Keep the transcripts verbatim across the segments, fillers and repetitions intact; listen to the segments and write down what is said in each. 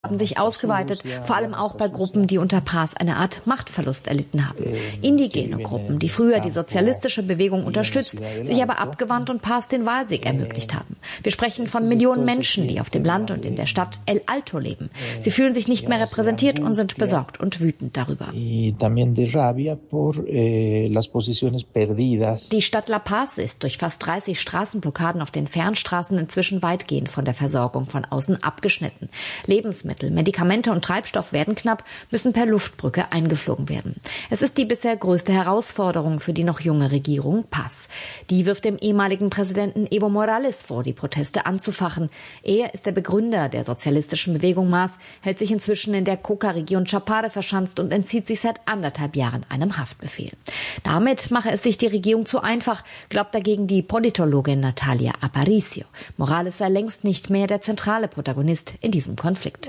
haben sich ausgeweitet, vor allem auch bei Gruppen, die unter Paz eine Art Machtverlust erlitten haben. Indigene Gruppen, die früher die sozialistische Bewegung unterstützt, sich aber abgewandt und Paz den Wahlsieg ermöglicht haben. Wir sprechen von Millionen Menschen, die auf dem Land und in der Stadt El Alto leben. Sie fühlen sich nicht mehr repräsentiert und sind besorgt und wütend darüber. Die Stadt La Paz ist durch fast dreißig Straßenblockaden auf den Fernstraßen inzwischen weitgehend von der Versorgung von außen abgeschnitten. Lebensmittel Medikamente und Treibstoff werden knapp, müssen per Luftbrücke eingeflogen werden. Es ist die bisher größte Herausforderung für die noch junge Regierung Paz. Die wirft dem ehemaligen Präsidenten Evo Morales vor, die Proteste anzufachen. Er ist der Begründer der sozialistischen Bewegung Mas, hält sich inzwischen in der Coca-Region Chapare verschanzt und entzieht sich seit anderthalb Jahren einem Haftbefehl. Damit mache es sich die Regierung zu einfach, glaubt dagegen die Politologin Natalia Aparicio. Morales sei längst nicht mehr der zentrale Protagonist in diesem Konflikt.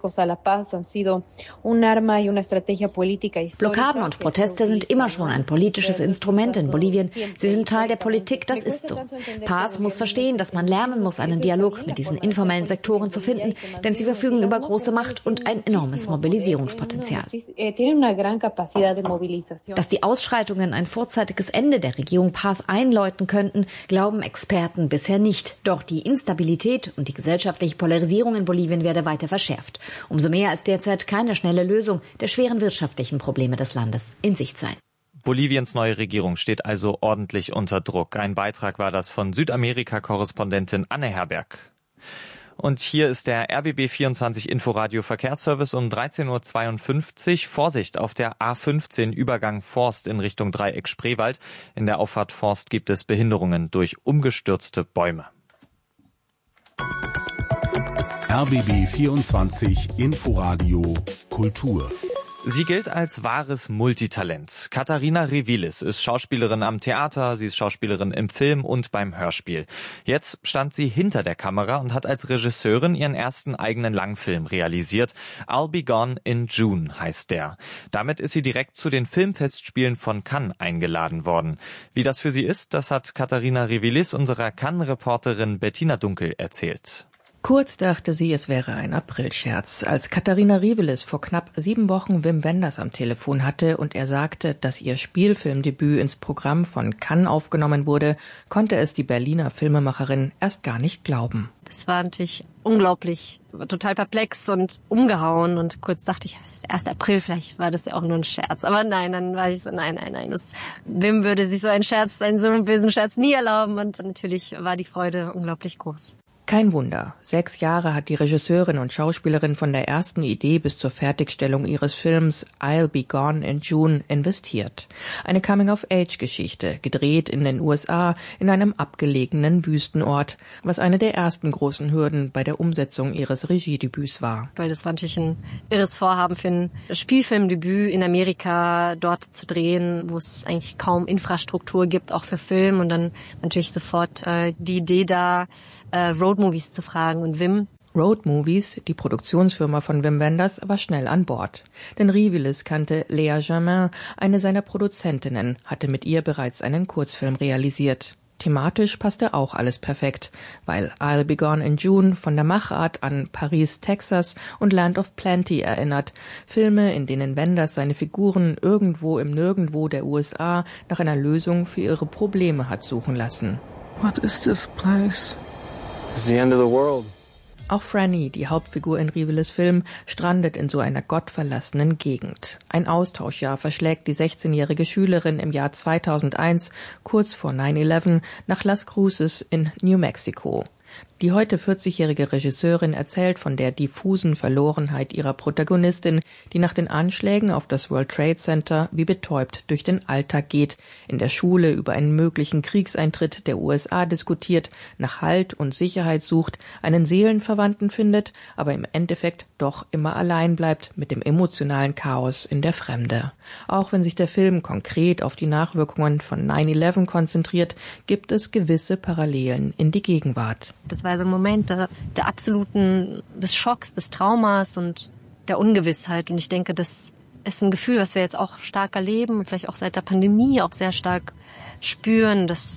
Blockaden und Proteste sind immer schon ein politisches Instrument in Bolivien. Sie sind Teil der Politik, das ist so. Paz muss verstehen, dass man lernen muss, einen Dialog mit diesen informellen Sektoren zu finden, denn sie verfügen über große Macht und ein enormes Mobilisierungspotenzial. Dass die Ausschreitungen ein vorzeitiges Ende der Regierung Paz einläuten könnten, glauben Experten bisher nicht. Doch die Instabilität und die gesellschaftliche Polarisierung in Bolivien werde weiter verschärft. Umso mehr als derzeit keine schnelle Lösung der schweren wirtschaftlichen Probleme des Landes in Sicht sei. Boliviens neue Regierung steht also ordentlich unter Druck. Ein Beitrag war das von Südamerika-Korrespondentin Anne Herberg. Und hier ist der R B B vierundzwanzig Inforadio Verkehrsservice um dreizehn Uhr zweiundfünfzig. Vorsicht auf der A fünfzehn Übergang Forst in Richtung Dreieck Spreewald. In der Auffahrt Forst gibt es Behinderungen durch umgestürzte Bäume. R B B vierundzwanzig Inforadio Kultur. Sie gilt als wahres Multitalent. Katharina Revilis ist Schauspielerin am Theater, sie ist Schauspielerin im Film und beim Hörspiel. Jetzt stand sie hinter der Kamera und hat als Regisseurin ihren ersten eigenen Langfilm realisiert. I'll Be Gone in June heißt der. Damit ist sie direkt zu den Filmfestspielen von Cannes eingeladen worden. Wie das für sie ist, das hat Katharina Revilis unserer Cannes-Reporterin Bettina Dunkel erzählt. Kurz dachte sie, es wäre ein Aprilscherz, als Katharina Revilis vor knapp sieben Wochen Wim Wenders am Telefon hatte und er sagte, dass ihr Spielfilmdebüt ins Programm von Cannes aufgenommen wurde, konnte es die Berliner Filmemacherin erst gar nicht glauben. Das war natürlich unglaublich, total perplex und umgehauen und kurz dachte ich, es ist erster April, vielleicht war das ja auch nur ein Scherz. Aber nein, dann war ich so, nein, nein, nein, das, Wim würde sich so einen Scherz, einen so einen bösen Scherz nie erlauben und natürlich war die Freude unglaublich groß. Kein Wunder. Sechs Jahre hat die Regisseurin und Schauspielerin von der ersten Idee bis zur Fertigstellung ihres Films I'll Be Gone in June investiert. Eine Coming-of-Age-Geschichte, gedreht in den U S A in einem abgelegenen Wüstenort, was eine der ersten großen Hürden bei der Umsetzung ihres Regiedebüts war. Weil das war natürlich ein irres Vorhaben für ein Spielfilmdebüt in Amerika, dort zu drehen, wo es eigentlich kaum Infrastruktur gibt, auch für Film und dann natürlich sofort äh, die Idee da, äh, Road Movies zu fragen und Wim. Road Movies, die Produktionsfirma von Wim Wenders, war schnell an Bord. Denn Revilis kannte Lea Germain, eine seiner Produzentinnen, hatte mit ihr bereits einen Kurzfilm realisiert. Thematisch passte auch alles perfekt, weil I'll Be Gone in June von der Machart an Paris, Texas und Land of Plenty erinnert. Filme, in denen Wenders seine Figuren irgendwo im Nirgendwo der U S A nach einer Lösung für ihre Probleme hat suchen lassen. What is this place? It's the end of the world. Auch Franny, die Hauptfigur in Revilis Film, strandet in so einer gottverlassenen Gegend. Ein Austauschjahr verschlägt die sechzehnjährige Schülerin im Jahr zweitausendeins, kurz vor nine eleven, nach Las Cruces in New Mexico. Die heute vierzigjährige Regisseurin erzählt von der diffusen Verlorenheit ihrer Protagonistin, die nach den Anschlägen auf das World Trade Center wie betäubt durch den Alltag geht, in der Schule über einen möglichen Kriegseintritt der U S A diskutiert, nach Halt und Sicherheit sucht, einen Seelenverwandten findet, aber im Endeffekt doch immer allein bleibt mit dem emotionalen Chaos in der Fremde. Auch wenn sich der Film konkret auf die Nachwirkungen von nine eleven konzentriert, gibt es gewisse Parallelen in die Gegenwart. Das war so ein Moment der, der absoluten, des Schocks, des Traumas und der Ungewissheit. Und ich denke, das ist ein Gefühl, was wir jetzt auch stark erleben und vielleicht auch seit der Pandemie auch sehr stark spüren, dass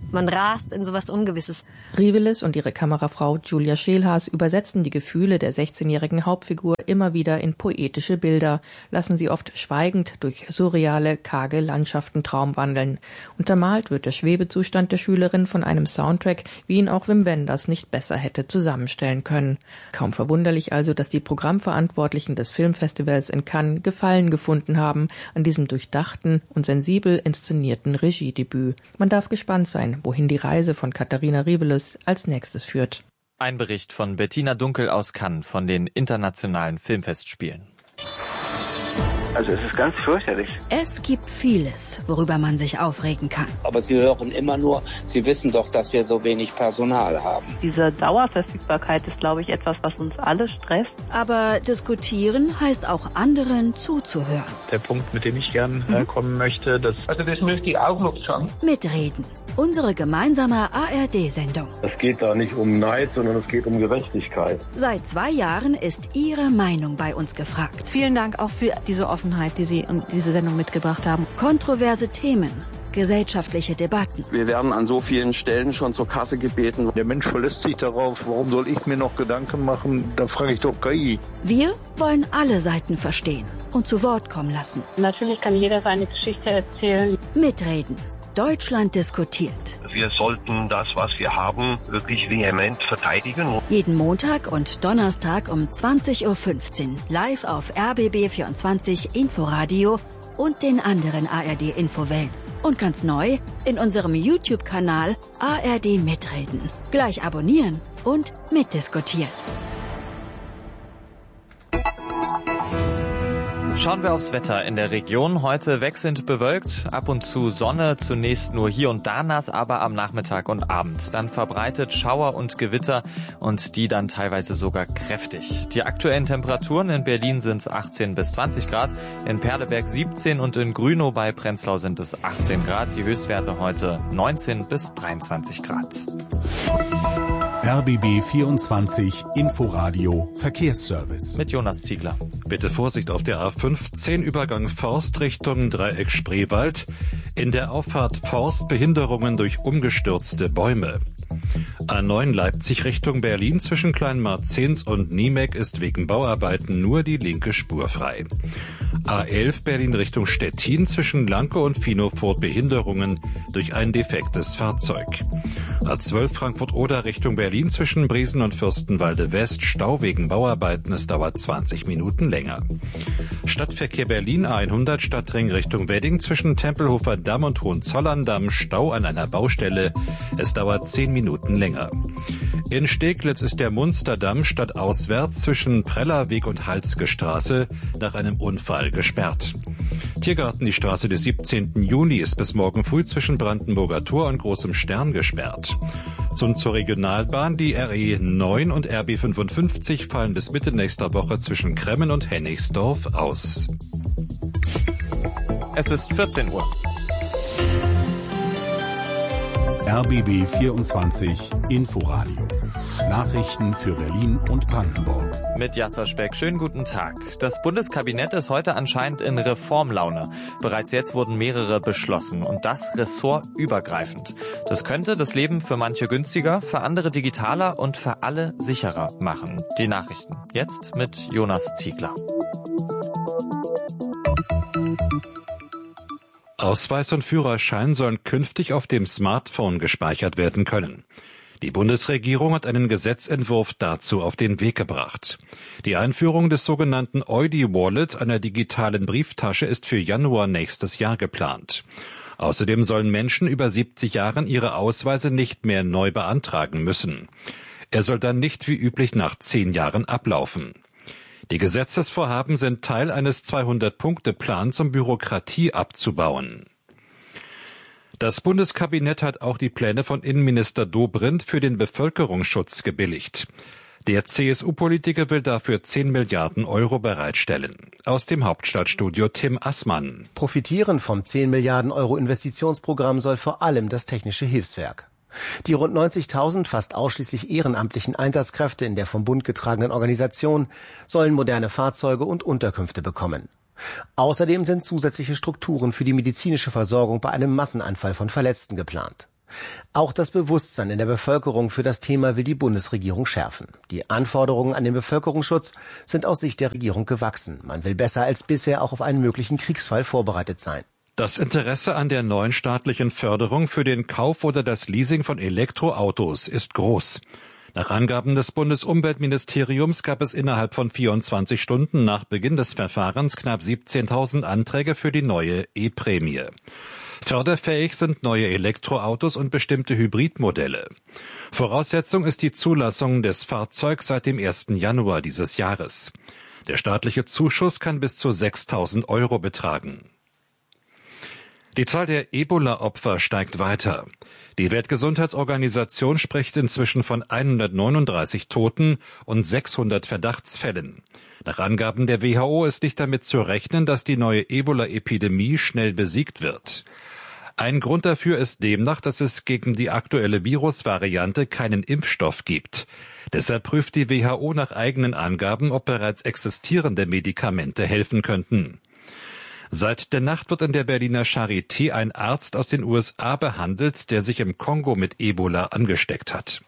Man rast in sowas Ungewisses. Rivelis und ihre Kamerafrau Julia Scheelhaas übersetzen die Gefühle der sechzehnjährigen Hauptfigur immer wieder in poetische Bilder, lassen sie oft schweigend durch surreale, karge Landschaften traumwandeln. Untermalt wird der Schwebezustand der Schülerin von einem Soundtrack, wie ihn auch Wim Wenders nicht besser hätte zusammenstellen können. Kaum verwunderlich also, dass die Programmverantwortlichen des Filmfestivals in Cannes Gefallen gefunden haben an diesem durchdachten und sensibel inszenierten Regiedebüt. Man darf gespannt sein, wohin die Reise von Katharina Rivelis als nächstes führt. Ein Bericht von Bettina Dunkel aus Cannes von den internationalen Filmfestspielen. Also es ist ganz fürchterlich. Es gibt vieles, worüber man sich aufregen kann. Aber Sie hören immer nur, Sie wissen doch, dass wir so wenig Personal haben. Diese Dauerverfügbarkeit ist, glaube ich, etwas, was uns alle stresst. Aber diskutieren heißt auch anderen zuzuhören. Der Punkt, mit dem ich gern äh, kommen möchte, das... Also das möchte ich auch noch sagen. Mitreden. Unsere gemeinsame A R D-Sendung. Es geht da nicht um Neid, sondern es geht um Gerechtigkeit. Seit zwei Jahren ist Ihre Meinung bei uns gefragt. Vielen Dank auch für diese Offenheit, die Sie und diese Sendung mitgebracht haben. Kontroverse Themen, gesellschaftliche Debatten. Wir werden an so vielen Stellen schon zur Kasse gebeten. Der Mensch verlässt sich darauf, warum soll ich mir noch Gedanken machen? Da frage ich doch K I. Wir wollen alle Seiten verstehen und zu Wort kommen lassen. Natürlich kann jeder seine Geschichte erzählen. Mitreden. Deutschland diskutiert. Wir sollten das, was wir haben, wirklich vehement verteidigen. Jeden Montag und Donnerstag um zwanzig Uhr fünfzehn live auf R B B vierundzwanzig Inforadio und den anderen A R D-Infowellen. Und ganz neu in unserem YouTube-Kanal A R D Mitreden. Gleich abonnieren und mitdiskutieren. Schauen wir aufs Wetter in der Region. Heute wechselnd bewölkt, ab und zu Sonne, zunächst nur hier und da nass, aber am Nachmittag und Abend. Dann verbreitet Schauer und Gewitter und die dann teilweise sogar kräftig. Die aktuellen Temperaturen in Berlin sind achtzehn bis zwanzig Grad, in Perleberg siebzehn und in Grünow bei Prenzlau sind es achtzehn Grad. Die Höchstwerte heute neunzehn bis dreiundzwanzig Grad. R B B vierundzwanzig Inforadio Verkehrsservice. Mit Jonas Ziegler. Bitte Vorsicht auf der A fünfzehn, Übergang Forst Richtung Dreieck Spreewald. In der Auffahrt Forst Behinderungen durch umgestürzte Bäume. A neun Leipzig Richtung Berlin zwischen Kleinmarzens und Niemek ist wegen Bauarbeiten nur die linke Spur frei. A elf Berlin Richtung Stettin zwischen Lanke und Finofurt Behinderungen durch ein defektes Fahrzeug. A zwölf Frankfurt-Oder Richtung Berlin zwischen Briesen und Fürstenwalde West Stau wegen Bauarbeiten, es dauert zwanzig Minuten länger. Stadtverkehr Berlin A hundert Stadtring Richtung Wedding zwischen Tempelhofer Damm und Hohenzollern-Damm Stau an einer Baustelle, es dauert zehn Minuten länger. In Steglitz ist der Munsterdamm stadtauswärts zwischen Prellerweg und Halske Straße nach einem Unfall gesperrt. Tiergarten, die Straße des siebzehnten Juni ist bis morgen früh zwischen Brandenburger Tor und Großem Stern gesperrt. Zum zur Regionalbahn, die R E neun und R B fünfundfünfzig fallen bis Mitte nächster Woche zwischen Kremmen und Hennigsdorf aus. Es ist vierzehn Uhr. R B B vierundzwanzig Inforadio. Nachrichten für Berlin und Brandenburg. Mit Jasser Speck. Schönen guten Tag. Das Bundeskabinett ist heute anscheinend in Reformlaune. Bereits jetzt wurden mehrere beschlossen und das ressortübergreifend. Das könnte das Leben für manche günstiger, für andere digitaler und für alle sicherer machen. Die Nachrichten jetzt mit Jonas Ziegler. Ausweis und Führerschein sollen künftig auf dem Smartphone gespeichert werden können. Die Bundesregierung hat einen Gesetzentwurf dazu auf den Weg gebracht. Die Einführung des sogenannten Eudi-Wallet, einer digitalen Brieftasche, ist für Januar nächstes Jahr geplant. Außerdem sollen Menschen über siebzig Jahren ihre Ausweise nicht mehr neu beantragen müssen. Er soll dann nicht wie üblich nach zehn Jahren ablaufen. Die Gesetzesvorhaben sind Teil eines zweihundert-Punkte-Plans, um Bürokratie abzubauen. Das Bundeskabinett hat auch die Pläne von Innenminister Dobrindt für den Bevölkerungsschutz gebilligt. Der C S U-Politiker will dafür zehn Milliarden Euro bereitstellen. Aus dem Hauptstadtstudio Tim Assmann. Profitieren vom zehn Milliarden Euro Investitionsprogramm soll vor allem das Technische Hilfswerk. Die rund neunzigtausend fast ausschließlich ehrenamtlichen Einsatzkräfte in der vom Bund getragenen Organisation sollen moderne Fahrzeuge und Unterkünfte bekommen. Außerdem sind zusätzliche Strukturen für die medizinische Versorgung bei einem Massenanfall von Verletzten geplant. Auch das Bewusstsein in der Bevölkerung für das Thema will die Bundesregierung schärfen. Die Anforderungen an den Bevölkerungsschutz sind aus Sicht der Regierung gewachsen. Man will besser als bisher auch auf einen möglichen Kriegsfall vorbereitet sein. Das Interesse an der neuen staatlichen Förderung für den Kauf oder das Leasing von Elektroautos ist groß. Nach Angaben des Bundesumweltministeriums gab es innerhalb von vierundzwanzig Stunden nach Beginn des Verfahrens knapp siebzehntausend Anträge für die neue E-Prämie. Förderfähig sind neue Elektroautos und bestimmte Hybridmodelle. Voraussetzung ist die Zulassung des Fahrzeugs seit dem ersten Januar dieses Jahres. Der staatliche Zuschuss kann bis zu sechstausend Euro betragen. Die Zahl der Ebola-Opfer steigt weiter. Die Weltgesundheitsorganisation spricht inzwischen von hundertneununddreißig Toten und sechshundert Verdachtsfällen. Nach Angaben der W H O ist nicht damit zu rechnen, dass die neue Ebola-Epidemie schnell besiegt wird. Ein Grund dafür ist demnach, dass es gegen die aktuelle Virusvariante keinen Impfstoff gibt. Deshalb prüft die W H O nach eigenen Angaben, ob bereits existierende Medikamente helfen könnten. Seit der Nacht wird in der Berliner Charité ein Arzt aus den U S A behandelt, der sich im Kongo mit Ebola angesteckt hat.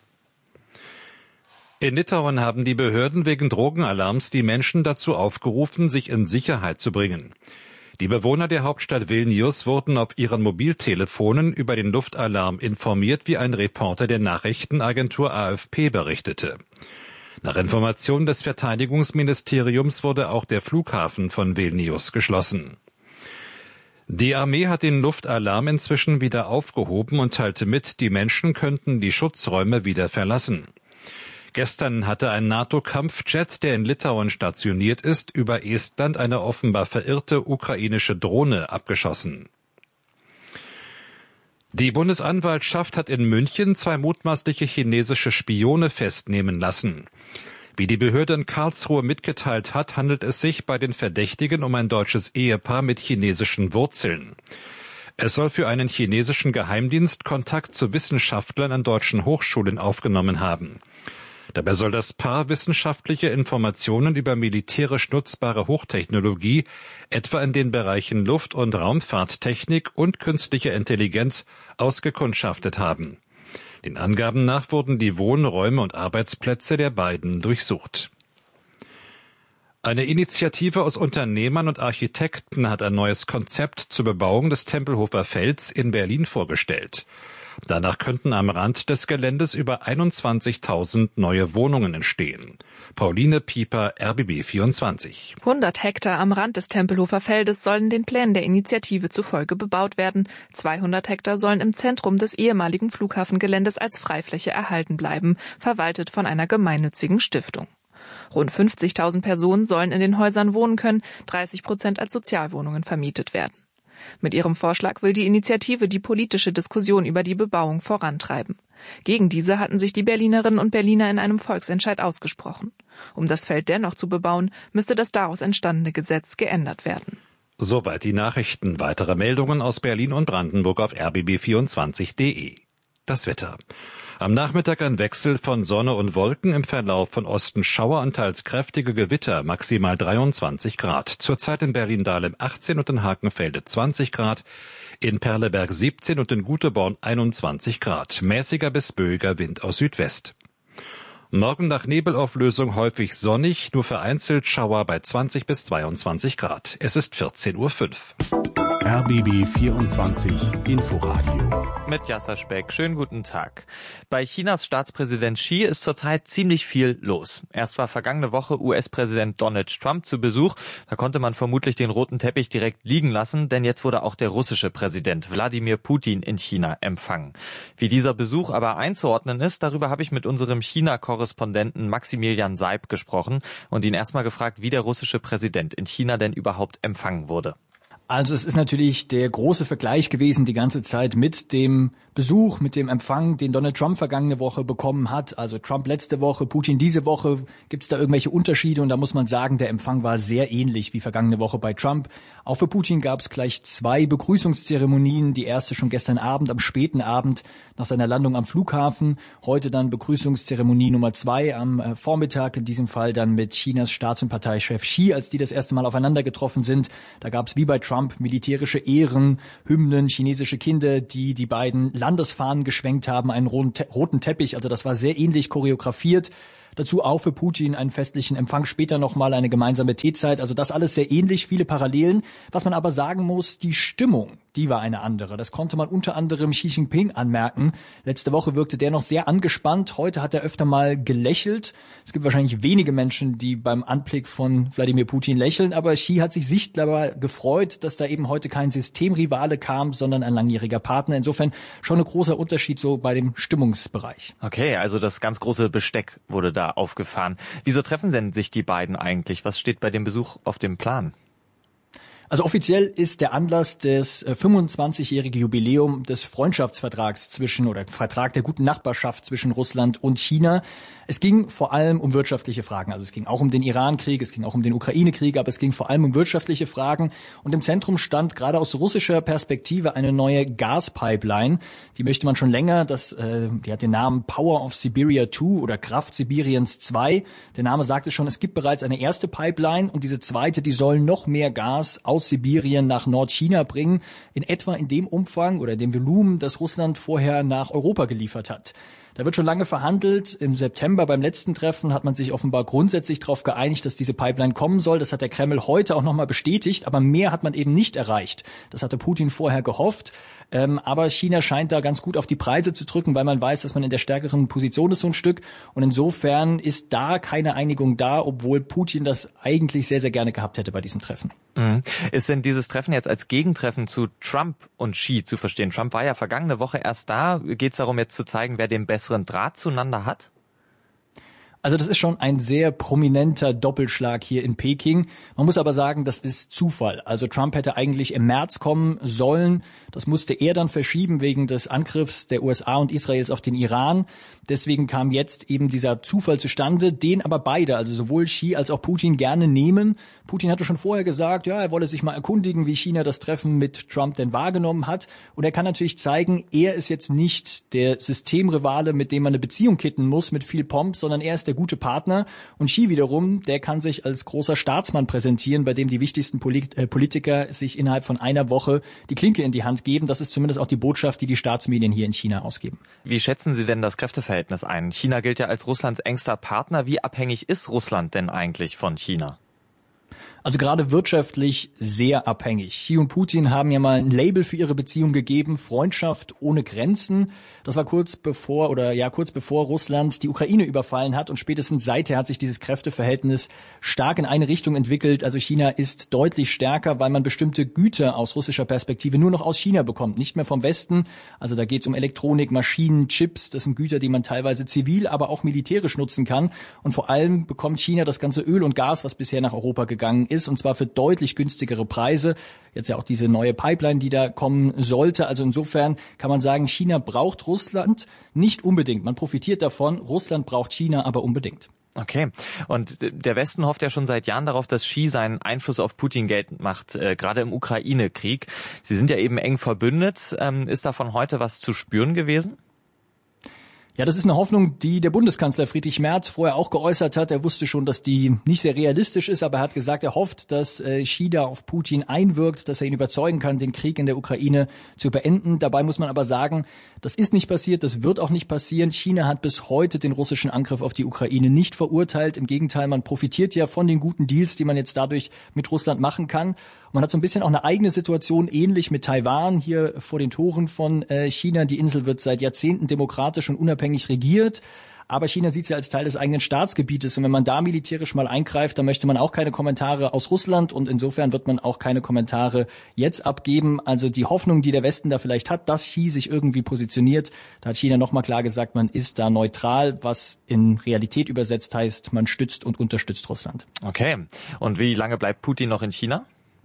In Litauen haben die Behörden wegen Drogenalarms die Menschen dazu aufgerufen, sich in Sicherheit zu bringen. Die Bewohner der Hauptstadt Vilnius wurden auf ihren Mobiltelefonen über den Luftalarm informiert, wie ein Reporter der Nachrichtenagentur A F P berichtete. Nach Informationen des Verteidigungsministeriums wurde auch der Flughafen von Vilnius geschlossen. Die Armee hat den Luftalarm inzwischen wieder aufgehoben und teilte mit, die Menschen könnten die Schutzräume wieder verlassen. Gestern hatte ein NATO-Kampfjet, der in Litauen stationiert ist, über Estland eine offenbar verirrte ukrainische Drohne abgeschossen. Die Bundesanwaltschaft hat in München zwei mutmaßliche chinesische Spione festnehmen lassen. Wie die Behörde in Karlsruhe mitgeteilt hat, handelt es sich bei den Verdächtigen um ein deutsches Ehepaar mit chinesischen Wurzeln. Es soll für einen chinesischen Geheimdienst Kontakt zu Wissenschaftlern an deutschen Hochschulen aufgenommen haben. Dabei soll das Paar wissenschaftliche Informationen über militärisch nutzbare Hochtechnologie, etwa in den Bereichen Luft- und Raumfahrttechnik und künstliche Intelligenz, ausgekundschaftet haben. Den Angaben nach wurden die Wohnräume und Arbeitsplätze der beiden durchsucht. Eine Initiative aus Unternehmern und Architekten hat ein neues Konzept zur Bebauung des Tempelhofer Felds in Berlin vorgestellt. Danach könnten am Rand des Geländes über einundzwanzigtausend neue Wohnungen entstehen. Pauline Pieper, R B B vierundzwanzig. hundert Hektar am Rand des Tempelhofer Feldes sollen den Plänen der Initiative zufolge bebaut werden. zweihundert Hektar sollen im Zentrum des ehemaligen Flughafengeländes als Freifläche erhalten bleiben, verwaltet von einer gemeinnützigen Stiftung. Rund fünfzigtausend Personen sollen in den Häusern wohnen können, dreißig Prozent als Sozialwohnungen vermietet werden. Mit ihrem Vorschlag will die Initiative die politische Diskussion über die Bebauung vorantreiben. Gegen diese hatten sich die Berlinerinnen und Berliner in einem Volksentscheid ausgesprochen. Um das Feld dennoch zu bebauen, müsste das daraus entstandene Gesetz geändert werden. Soweit die Nachrichten. Weitere Meldungen aus Berlin und Brandenburg auf r b b vierundzwanzig punkt d e. Das Wetter. Am Nachmittag ein Wechsel von Sonne und Wolken, im Verlauf von Osten Schauer und teils kräftige Gewitter, maximal dreiundzwanzig Grad. Zurzeit in Berlin-Dahlem achtzehn und in Hakenfelde zwanzig Grad, in Perleberg siebzehn und in Güteborn einundzwanzig Grad. Mäßiger bis böiger Wind aus Südwest. Morgen nach Nebelauflösung häufig sonnig, nur vereinzelt Schauer bei zwanzig bis zweiundzwanzig Grad. Es ist vierzehn Uhr fünf. R B B vierundzwanzig Inforadio. Mit Jasser Speck. Schönen guten Tag. Bei Chinas Staatspräsident Xi ist zurzeit ziemlich viel los. Erst war vergangene Woche U S-Präsident Donald Trump zu Besuch. Da konnte man vermutlich den roten Teppich direkt liegen lassen, denn jetzt wurde auch der russische Präsident Wladimir Putin in China empfangen. Wie dieser Besuch aber einzuordnen ist, darüber habe ich mit unserem China-Korrespondenten Maximilian Seib gesprochen und ihn erstmal gefragt, wie der russische Präsident in China denn überhaupt empfangen wurde. Also es ist natürlich der große Vergleich gewesen die ganze Zeit mit dem Besuch, mit dem Empfang, den Donald Trump vergangene Woche bekommen hat. Also Trump letzte Woche, Putin diese Woche. Gibt es da irgendwelche Unterschiede? Und da muss man sagen, der Empfang war sehr ähnlich wie vergangene Woche bei Trump. Auch für Putin gab es gleich zwei Begrüßungszeremonien. Die erste schon gestern Abend, am späten Abend nach seiner Landung am Flughafen. Heute dann Begrüßungszeremonie Nummer zwei am Vormittag. In diesem Fall dann mit Chinas Staats- und Parteichef Xi, als die das erste Mal aufeinander getroffen sind. Da gab es wie bei Trump militärische Ehren, Hymnen, chinesische Kinder, die die beiden Landesfahnen geschwenkt haben, einen roten Teppich. Also das war sehr ähnlich choreografiert. Dazu auch für Putin einen festlichen Empfang, später nochmal eine gemeinsame Teezeit. Also das alles sehr ähnlich, viele Parallelen. Was man aber sagen muss, die Stimmung, die war eine andere. Das konnte man unter anderem Xi Jinping anmerken. Letzte Woche wirkte der noch sehr angespannt. Heute hat er öfter mal gelächelt. Es gibt wahrscheinlich wenige Menschen, die beim Anblick von Wladimir Putin lächeln. Aber Xi hat sich sichtbar gefreut, dass da eben heute kein Systemrivale kam, sondern ein langjähriger Partner. Insofern schon ein großer Unterschied so bei dem Stimmungsbereich. Okay, also das ganz große Besteck wurde da aufgefahren. Wieso treffen denn sich die beiden eigentlich? Was steht bei dem Besuch auf dem Plan? Also offiziell ist der Anlass das fünfundzwanzigjährige Jubiläum des Freundschaftsvertrags zwischen oder Vertrag der guten Nachbarschaft zwischen Russland und China. Es ging vor allem um wirtschaftliche Fragen. Also es ging auch um den Iran-Krieg, es ging auch um den Ukraine-Krieg, aber es ging vor allem um wirtschaftliche Fragen. Und im Zentrum stand gerade aus russischer Perspektive eine neue Gaspipeline. Die möchte man schon länger. Das, äh, die hat den Namen Power of Siberia zwei oder Kraft Sibiriens zwei. Der Name sagt es schon, es gibt bereits eine erste Pipeline und diese zweite, die soll noch mehr Gas aus Sibirien nach Nordchina bringen, in etwa in dem Umfang oder dem Volumen, das Russland vorher nach Europa geliefert hat. Da wird schon lange verhandelt. Im September beim letzten Treffen hat man sich offenbar grundsätzlich darauf geeinigt, dass diese Pipeline kommen soll. Das hat der Kreml heute auch nochmal bestätigt, aber mehr hat man eben nicht erreicht. Das hatte Putin vorher gehofft. Ähm, aber China scheint da ganz gut auf die Preise zu drücken, weil man weiß, dass man in der stärkeren Position ist so ein Stück. Und insofern ist da keine Einigung da, obwohl Putin das eigentlich sehr, sehr gerne gehabt hätte bei diesem Treffen. Mhm. Ist denn dieses Treffen jetzt als Gegentreffen zu Trump und Xi zu verstehen? Trump war ja vergangene Woche erst da. Geht es darum, jetzt zu zeigen, wer den besseren Draht zueinander hat? Also das ist schon ein sehr prominenter Doppelschlag hier in Peking. Man muss aber sagen, das ist Zufall. Also Trump hätte eigentlich im März kommen sollen. Das musste er dann verschieben wegen des Angriffs der U S A und Israels auf den Iran. Deswegen kam jetzt eben dieser Zufall zustande, den aber beide, also sowohl Xi als auch Putin, gerne nehmen. Putin hatte schon vorher gesagt, ja, er wolle sich mal erkundigen, wie China das Treffen mit Trump denn wahrgenommen hat. Und er kann natürlich zeigen, er ist jetzt nicht der Systemrivale, mit dem man eine Beziehung kitten muss, mit viel Pomp, sondern er ist der gute Partner. Und Xi wiederum, der kann sich als großer Staatsmann präsentieren, bei dem die wichtigsten Polit- äh, Politiker sich innerhalb von einer Woche die Klinke in die Hand geben. Das ist zumindest auch die Botschaft, die die Staatsmedien hier in China ausgeben. Wie schätzen Sie denn das Kräfteverhältnis ein? China gilt ja als Russlands engster Partner. Wie abhängig ist Russland denn eigentlich von China? Also gerade wirtschaftlich sehr abhängig. Xi und Putin haben ja mal ein Label für ihre Beziehung gegeben, Freundschaft ohne Grenzen. Das war kurz bevor oder ja kurz bevor Russland die Ukraine überfallen hat und spätestens seither hat sich dieses Kräfteverhältnis stark in eine Richtung entwickelt. Also China ist deutlich stärker, weil man bestimmte Güter aus russischer Perspektive nur noch aus China bekommt, nicht mehr vom Westen. Also da geht es um Elektronik, Maschinen, Chips. Das sind Güter, die man teilweise zivil, aber auch militärisch nutzen kann. Und vor allem bekommt China das ganze Öl und Gas, was bisher nach Europa gegangen ist, und zwar für deutlich günstigere Preise. Jetzt ja auch diese neue Pipeline, die da kommen sollte. Also insofern kann man sagen, China braucht Russland nicht unbedingt. Man profitiert davon. Russland braucht China aber unbedingt. Okay. Und der Westen hofft ja schon seit Jahren darauf, dass Xi seinen Einfluss auf Putin geltend macht, äh, gerade im Ukraine-Krieg. Sie sind ja eben eng verbündet. Ähm, ist davon heute was zu spüren gewesen? Ja, das ist eine Hoffnung, die der Bundeskanzler Friedrich Merz vorher auch geäußert hat. Er wusste schon, dass die nicht sehr realistisch ist, aber er hat gesagt, er hofft, dass äh, Xi da auf Putin einwirkt, dass er ihn überzeugen kann, den Krieg in der Ukraine zu beenden. Dabei muss man aber sagen, das ist nicht passiert, das wird auch nicht passieren. China hat bis heute den russischen Angriff auf die Ukraine nicht verurteilt. Im Gegenteil, man profitiert ja von den guten Deals, die man jetzt dadurch mit Russland machen kann. Man hat so ein bisschen auch eine eigene Situation, ähnlich mit Taiwan hier vor den Toren von äh, China. Die Insel wird seit Jahrzehnten demokratisch und unabhängig regiert. Aber China sieht sie als Teil des eigenen Staatsgebietes. Und wenn man da militärisch mal eingreift, dann möchte man auch keine Kommentare aus Russland. Und insofern wird man auch keine Kommentare jetzt abgeben. Also die Hoffnung, die der Westen da vielleicht hat, dass Xi sich irgendwie positioniert, da hat China nochmal klar gesagt, man ist da neutral, was in Realität übersetzt heißt, man stützt und unterstützt Russland. Okay. Und wie lange bleibt Putin noch in China?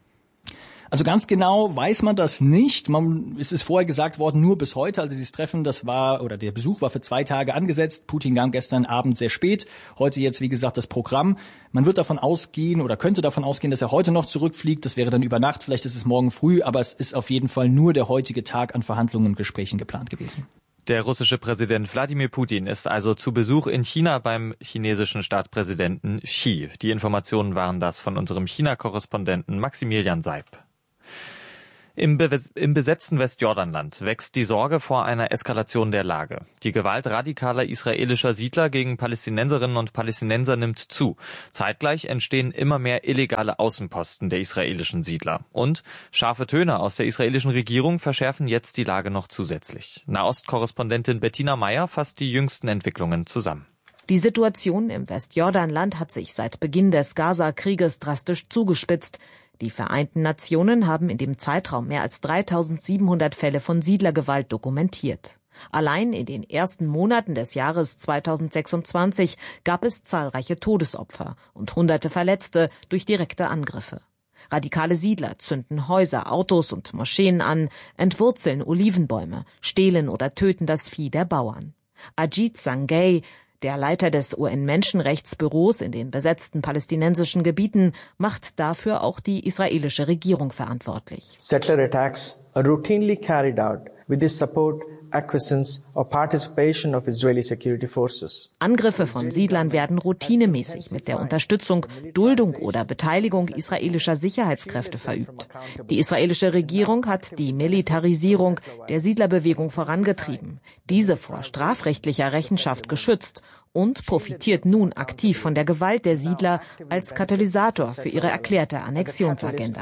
Also ganz genau weiß man das nicht. Man, es ist vorher gesagt worden, nur bis heute. Also dieses Treffen, das war, oder der Besuch war für zwei Tage angesetzt. Putin kam gestern Abend sehr spät. Heute jetzt, wie gesagt, das Programm. Man wird davon ausgehen oder könnte davon ausgehen, dass er heute noch zurückfliegt. Das wäre dann über Nacht, vielleicht ist es morgen früh. Aber es ist auf jeden Fall nur der heutige Tag an Verhandlungen und Gesprächen geplant gewesen. Der russische Präsident Wladimir Putin ist also zu Besuch in China beim chinesischen Staatspräsidenten Xi. Die Informationen waren das von unserem China-Korrespondenten Maximilian Seib. Im, Be- Im besetzten Westjordanland wächst die Sorge vor einer Eskalation der Lage. Die Gewalt radikaler israelischer Siedler gegen Palästinenserinnen und Palästinenser nimmt zu. Zeitgleich entstehen immer mehr illegale Außenposten der israelischen Siedler. Und scharfe Töne aus der israelischen Regierung verschärfen jetzt die Lage noch zusätzlich. Nahostkorrespondentin Bettina Meyer fasst die jüngsten Entwicklungen zusammen. Die Situation im Westjordanland hat sich seit Beginn des Gaza-Krieges drastisch zugespitzt. Die Vereinten Nationen haben in dem Zeitraum mehr als dreitausendsiebenhundert Fälle von Siedlergewalt dokumentiert. Allein in den ersten Monaten des Jahres zweitausendsechsundzwanzig gab es zahlreiche Todesopfer und hunderte Verletzte durch direkte Angriffe. Radikale Siedler zünden Häuser, Autos und Moscheen an, entwurzeln Olivenbäume, stehlen oder töten das Vieh der Bauern. Ajit Sangay, der Leiter des U N-Menschenrechtsbüros in den besetzten palästinensischen Gebieten, macht dafür auch die israelische Regierung verantwortlich. Settler attacks are routinely carried out with the support, acquiescence or participation of Israeli security forces. Angriffe von Siedlern werden routinemäßig mit der Unterstützung, Duldung oder Beteiligung israelischer Sicherheitskräfte verübt. Die israelische Regierung hat die Militarisierung der Siedlerbewegung vorangetrieben, diese vor strafrechtlicher Rechenschaft geschützt und profitiert nun aktiv von der Gewalt der Siedler als Katalysator für ihre erklärte Annexionsagenda.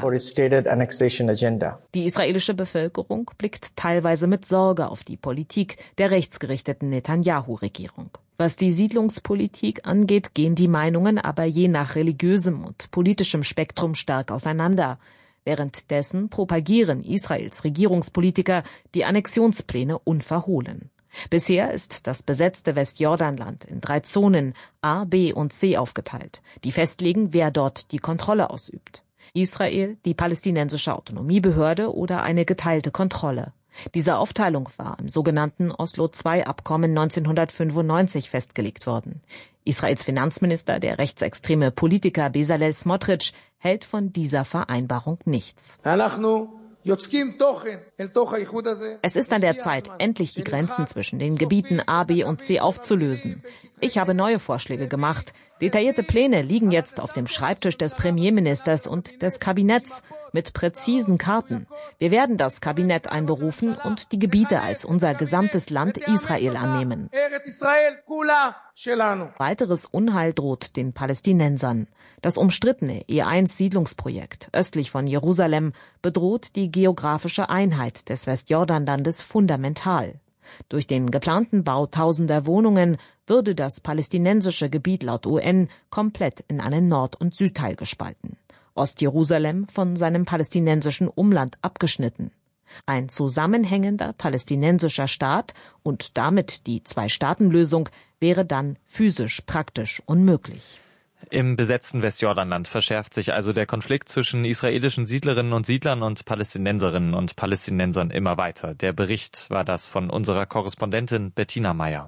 Die israelische Bevölkerung blickt teilweise mit Sorge auf die Politik der rechtsgerichteten Netanyahu-Regierung. Was die Siedlungspolitik angeht, gehen die Meinungen aber je nach religiösem und politischem Spektrum stark auseinander. Währenddessen propagieren Israels Regierungspolitiker die Annexionspläne unverhohlen. Bisher ist das besetzte Westjordanland in drei Zonen A, B und C aufgeteilt, die festlegen, wer dort die Kontrolle ausübt. Israel, die palästinensische Autonomiebehörde oder eine geteilte Kontrolle. Diese Aufteilung war im sogenannten Oslo-zwei-Abkommen neunzehnhundertfünfundneunzig festgelegt worden. Israels Finanzminister, der rechtsextreme Politiker Bezalel Smotrich, hält von dieser Vereinbarung nichts. Es ist an der Zeit, endlich die Grenzen zwischen den Gebieten A, B und C aufzulösen. Ich habe neue Vorschläge gemacht. Detaillierte Pläne liegen jetzt auf dem Schreibtisch des Premierministers und des Kabinetts mit präzisen Karten. Wir werden das Kabinett einberufen und die Gebiete als unser gesamtes Land Israel annehmen. Weiteres Unheil droht den Palästinensern. Das umstrittene E eins Siedlungsprojekt östlich von Jerusalem bedroht die geografische Einheit des Westjordanlandes fundamental. Durch den geplanten Bau tausender Wohnungen würde das palästinensische Gebiet laut U N komplett in einen Nord- und Südteil gespalten. Ostjerusalem von seinem palästinensischen Umland abgeschnitten. Ein zusammenhängender palästinensischer Staat und damit die Zwei-Staaten-Lösung wäre dann physisch praktisch unmöglich. Im besetzten Westjordanland verschärft sich also der Konflikt zwischen israelischen Siedlerinnen und Siedlern und Palästinenserinnen und Palästinensern immer weiter. Der Bericht war das von unserer Korrespondentin Bettina Meyer.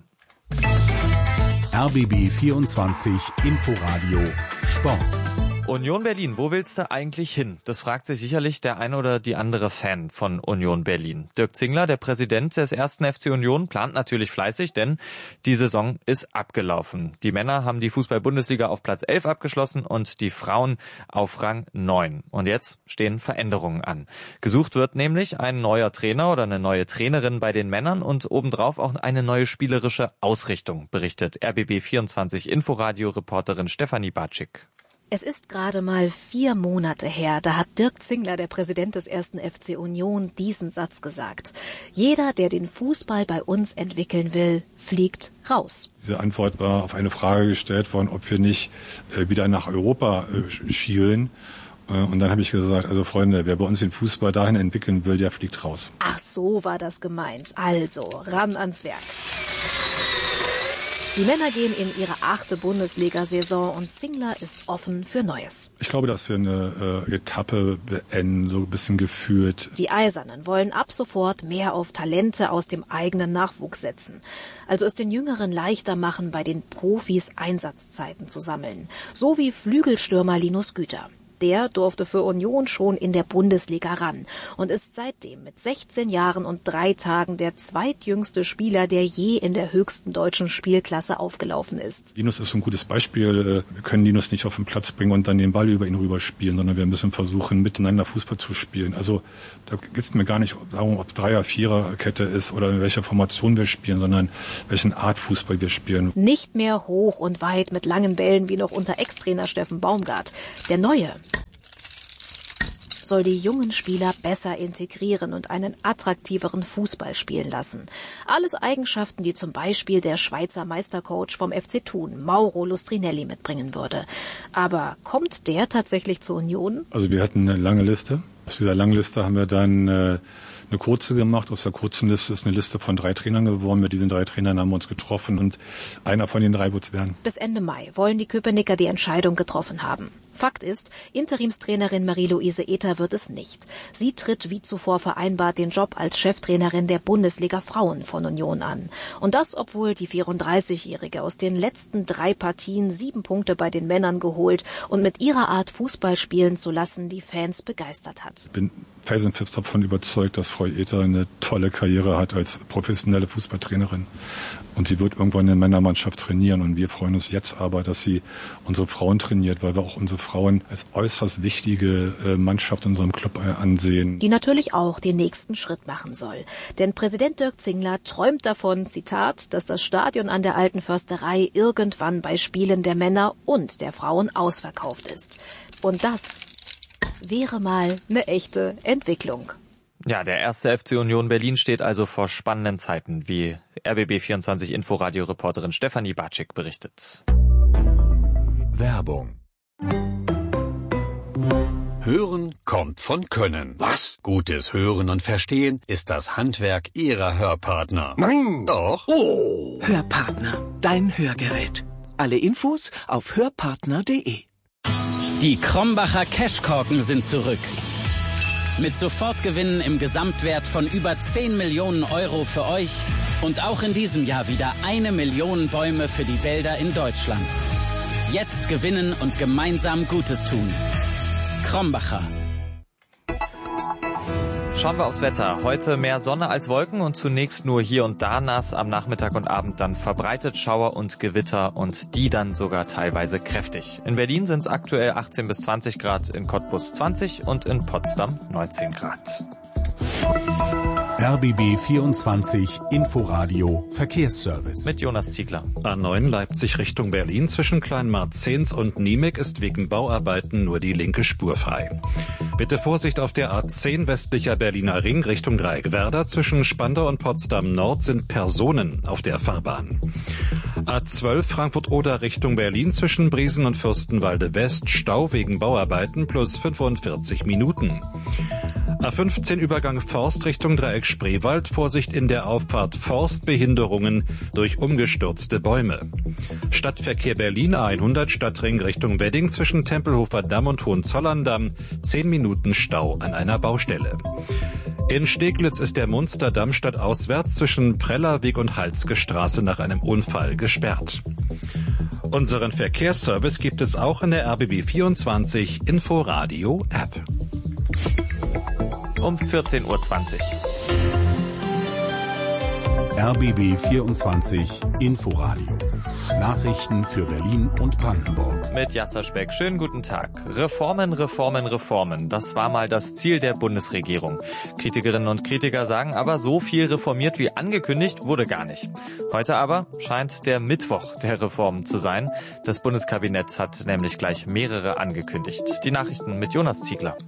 R B B vierundzwanzig Inforadio Sport. Union Berlin, wo willst du eigentlich hin? Das fragt sich sicherlich der ein oder die andere Fan von Union Berlin. Dirk Zingler, der Präsident des ersten F C Union, plant natürlich fleißig, denn die Saison ist abgelaufen. Die Männer haben die Fußball-Bundesliga auf Platz elf abgeschlossen und die Frauen auf Rang neun. Und jetzt stehen Veränderungen an. Gesucht wird nämlich ein neuer Trainer oder eine neue Trainerin bei den Männern und obendrauf auch eine neue spielerische Ausrichtung, berichtet R B B vierundzwanzig Inforadio-Reporterin Stefanie Batschik. Es ist gerade mal vier Monate her, da hat Dirk Zingler, der Präsident des ersten F C Union, diesen Satz gesagt. Jeder, der den Fußball bei uns entwickeln will, fliegt raus. Diese Antwort war auf eine Frage gestellt worden, ob wir nicht äh, wieder nach Europa äh, schielen. Äh, und dann habe ich gesagt, also Freunde, wer bei uns den Fußball dahin entwickeln will, der fliegt raus. Ach, so war das gemeint. Also, ran ans Werk. Die Männer gehen in ihre achte Bundesliga-Saison und Zingler ist offen für Neues. Ich glaube, dass wir eine äh, Etappe beenden, so ein bisschen gefühlt. Die Eisernen wollen ab sofort mehr auf Talente aus dem eigenen Nachwuchs setzen. Also es den Jüngeren leichter machen, bei den Profis Einsatzzeiten zu sammeln. So wie Flügelstürmer Linus Güter. Der durfte für Union schon in der Bundesliga ran und ist seitdem mit sechzehn Jahren und drei Tagen der zweitjüngste Spieler, der je in der höchsten deutschen Spielklasse aufgelaufen ist. Linus ist so ein gutes Beispiel. Wir können Linus nicht auf den Platz bringen und dann den Ball über ihn rüber spielen, sondern wir müssen versuchen, miteinander Fußball zu spielen. Also da geht es mir gar nicht darum, ob es Dreier-, Vierer-Kette ist oder in welcher Formation wir spielen, sondern welchen Art Fußball wir spielen. Nicht mehr hoch und weit mit langen Bällen wie noch unter Ex-Trainer Steffen Baumgart. Der neue soll die jungen Spieler besser integrieren und einen attraktiveren Fußball spielen lassen. Alles Eigenschaften, die zum Beispiel der Schweizer Meistercoach vom F C Thun, Mauro Lustrinelli, mitbringen würde. Aber kommt der tatsächlich zur Union? Also wir hatten eine lange Liste. Aus dieser langen Liste haben wir dann äh, eine kurze gemacht. Aus der kurzen Liste ist eine Liste von drei Trainern geworden. Mit diesen drei Trainern haben wir uns getroffen und einer von den drei wird es werden. Bis Ende Mai wollen die Köpenicker die Entscheidung getroffen haben. Fakt ist, Interimstrainerin Marie-Louise Ether wird es nicht. Sie tritt wie zuvor vereinbart den Job als Cheftrainerin der Bundesliga Frauen von Union an. Und das, obwohl die vierunddreißigjährige aus den letzten drei Partien sieben Punkte bei den Männern geholt und mit ihrer Art Fußball spielen zu lassen die Fans begeistert hat. Ich bin felsenfest davon überzeugt, dass Frau Ether eine tolle Karriere hat als professionelle Fußballtrainerin. Und sie wird irgendwann eine Männermannschaft trainieren. Und wir freuen uns jetzt aber, dass sie unsere Frauen trainiert, weil wir auch unsere Frauen als äußerst wichtige Mannschaft in unserem Club ansehen. Die natürlich auch den nächsten Schritt machen soll. Denn Präsident Dirk Zingler träumt davon, Zitat, dass das Stadion an der Alten Försterei irgendwann bei Spielen der Männer und der Frauen ausverkauft ist. Und das wäre mal eine echte Entwicklung. Ja, der erste F C Union Berlin steht also vor spannenden Zeiten, wie R B B vierundzwanzig Inforadio-Reporterin Stefanie Batschik berichtet. Werbung. Hören kommt von Können. Was? Gutes Hören und Verstehen ist das Handwerk Ihrer Hörpartner. Nein! Doch. Oh! Hörpartner, dein Hörgerät. Alle Infos auf hörpartner punkt de. Die Krombacher Cashkorken sind zurück. Mit Sofortgewinnen im Gesamtwert von über zehn Millionen Euro für euch und auch in diesem Jahr wieder eine Million Bäume für die Wälder in Deutschland. Jetzt gewinnen und gemeinsam Gutes tun. Krombacher. Schauen wir aufs Wetter. Heute mehr Sonne als Wolken und zunächst nur hier und da nass, am Nachmittag und Abend dann verbreitet Schauer und Gewitter und die dann sogar teilweise kräftig. In Berlin sind es aktuell achtzehn bis zwanzig Grad, in Cottbus zwanzig und in Potsdam neunzehn Grad. R B B vierundzwanzig Inforadio Verkehrsservice. Mit Jonas Ziegler. A neun Leipzig Richtung Berlin zwischen Kleinmarzens und Niemek ist wegen Bauarbeiten nur die linke Spur frei. Bitte Vorsicht auf der A zehn westlicher Berliner Ring Richtung Dreieckwerder. Zwischen Spandau und Potsdam Nord sind Personen auf der Fahrbahn. A zwölf Frankfurt-Oder Richtung Berlin zwischen Briesen und Fürstenwalde West. Stau wegen Bauarbeiten plus fünfundvierzig Minuten. A fünfzehn Übergang Forst Richtung Dreieck Spreewald. Vorsicht in der Auffahrt Forst, Behinderungen durch umgestürzte Bäume. Stadtverkehr Berlin A hundert Stadtring Richtung Wedding zwischen Tempelhofer Damm und Hohenzollern-Damm. zehn Minuten Stau an einer Baustelle. In Steglitz ist der Munsterdamm stadtauswärts zwischen Prellerweg und Halske Straße nach einem Unfall gesperrt. Unseren Verkehrsservice gibt es auch in der R B B vierundzwanzig Inforadio App. Um vierzehn Uhr zwanzig. R B B vierundzwanzig Inforadio. Nachrichten für Berlin und Brandenburg. Mit Jasser Speck. Schönen guten Tag. Reformen, Reformen, Reformen. Das war mal das Ziel der Bundesregierung. Kritikerinnen und Kritiker sagen aber, so viel reformiert wie angekündigt wurde gar nicht. Heute aber scheint der Mittwoch der Reformen zu sein. Das Bundeskabinett hat nämlich gleich mehrere angekündigt. Die Nachrichten mit Jonas Ziegler.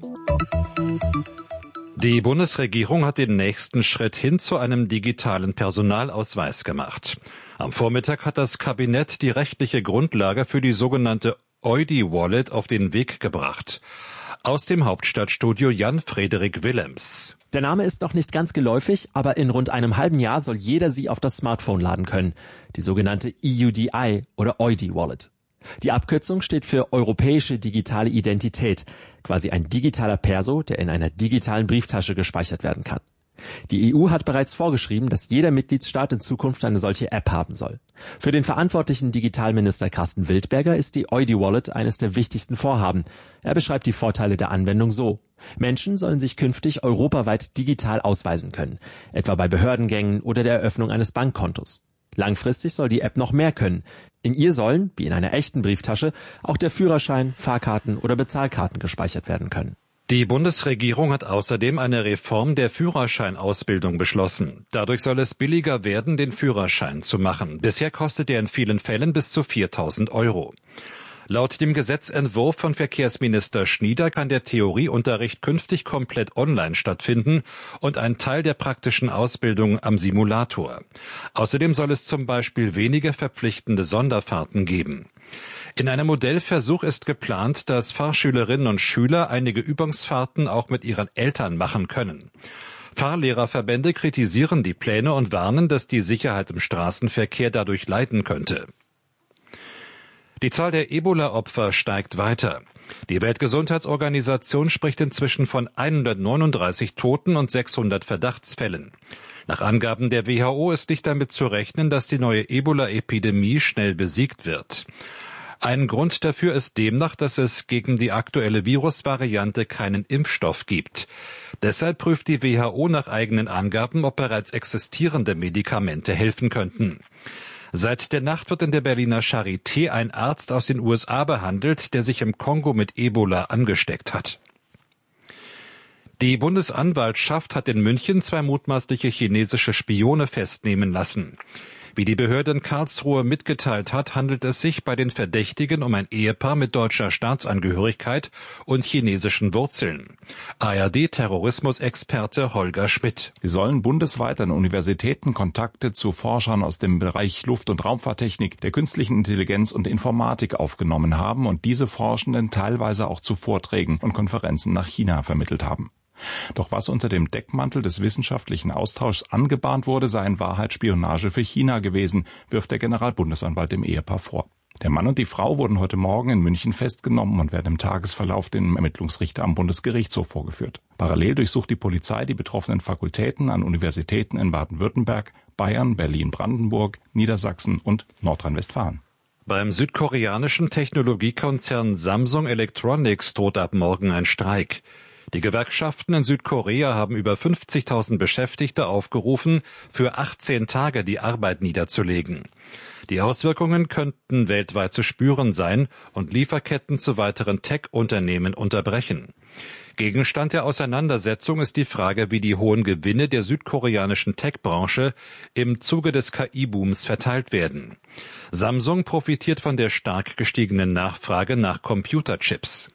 Die Bundesregierung hat den nächsten Schritt hin zu einem digitalen Personalausweis gemacht. Am Vormittag hat das Kabinett die rechtliche Grundlage für die sogenannte Eudi-Wallet auf den Weg gebracht. Aus dem Hauptstadtstudio Jan-Frederik Willems. Der Name ist noch nicht ganz geläufig, aber in rund einem halben Jahr soll jeder sie auf das Smartphone laden können. Die sogenannte E U D I oder Eudi-Wallet. Die Abkürzung steht für Europäische Digitale Identität, quasi ein digitaler Perso, der in einer digitalen Brieftasche gespeichert werden kann. Die E U hat bereits vorgeschrieben, dass jeder Mitgliedstaat in Zukunft eine solche App haben soll. Für den verantwortlichen Digitalminister Carsten Wildberger ist die Eudi Wallet eines der wichtigsten Vorhaben. Er beschreibt die Vorteile der Anwendung so: Menschen sollen sich künftig europaweit digital ausweisen können, etwa bei Behördengängen oder der Eröffnung eines Bankkontos. Langfristig soll die App noch mehr können. In ihr sollen, wie in einer echten Brieftasche, auch der Führerschein, Fahrkarten oder Bezahlkarten gespeichert werden können. Die Bundesregierung hat außerdem eine Reform der Führerscheinausbildung beschlossen. Dadurch soll es billiger werden, den Führerschein zu machen. Bisher kostet er in vielen Fällen bis zu viertausend Euro. Laut dem Gesetzentwurf von Verkehrsminister Schnieder kann der Theorieunterricht künftig komplett online stattfinden und ein Teil der praktischen Ausbildung am Simulator. Außerdem soll es zum Beispiel weniger verpflichtende Sonderfahrten geben. In einem Modellversuch ist geplant, dass Fahrschülerinnen und Schüler einige Übungsfahrten auch mit ihren Eltern machen können. Fahrlehrerverbände kritisieren die Pläne und warnen, dass die Sicherheit im Straßenverkehr dadurch leiden könnte. Die Zahl der Ebola-Opfer steigt weiter. Die Weltgesundheitsorganisation spricht inzwischen von hundertneununddreißig Toten und sechshundert Verdachtsfällen. Nach Angaben der W H O ist nicht damit zu rechnen, dass die neue Ebola-Epidemie schnell besiegt wird. Ein Grund dafür ist demnach, dass es gegen die aktuelle Virusvariante keinen Impfstoff gibt. Deshalb prüft die W H O nach eigenen Angaben, ob bereits existierende Medikamente helfen könnten. Seit der Nacht wird in der Berliner Charité ein Arzt aus den U S A behandelt, der sich im Kongo mit Ebola angesteckt hat. Die Bundesanwaltschaft hat in München zwei mutmaßliche chinesische Spione festnehmen lassen. Wie die Behörde in Karlsruhe mitgeteilt hat, handelt es sich bei den Verdächtigen um ein Ehepaar mit deutscher Staatsangehörigkeit und chinesischen Wurzeln. A R D-Terrorismusexperte Holger Schmidt. Sie sollen bundesweit an Universitäten Kontakte zu Forschern aus dem Bereich Luft- und Raumfahrttechnik, der künstlichen Intelligenz und Informatik aufgenommen haben und diese Forschenden teilweise auch zu Vorträgen und Konferenzen nach China vermittelt haben. Doch was unter dem Deckmantel des wissenschaftlichen Austauschs angebahnt wurde, sei in Wahrheit Spionage für China gewesen, wirft der Generalbundesanwalt dem Ehepaar vor. Der Mann und die Frau wurden heute Morgen in München festgenommen und werden im Tagesverlauf dem Ermittlungsrichter am Bundesgerichtshof vorgeführt. Parallel durchsucht die Polizei die betroffenen Fakultäten an Universitäten in Baden-Württemberg, Bayern, Berlin-Brandenburg, Niedersachsen und Nordrhein-Westfalen. Beim südkoreanischen Technologiekonzern Samsung Electronics droht ab morgen ein Streik. Die Gewerkschaften in Südkorea haben über fünfzigtausend Beschäftigte aufgerufen, für achtzehn Tage die Arbeit niederzulegen. Die Auswirkungen könnten weltweit zu spüren sein und Lieferketten zu weiteren Tech-Unternehmen unterbrechen. Gegenstand der Auseinandersetzung ist die Frage, wie die hohen Gewinne der südkoreanischen Tech-Branche im Zuge des K I-Booms verteilt werden. Samsung profitiert von der stark gestiegenen Nachfrage nach Computerchips.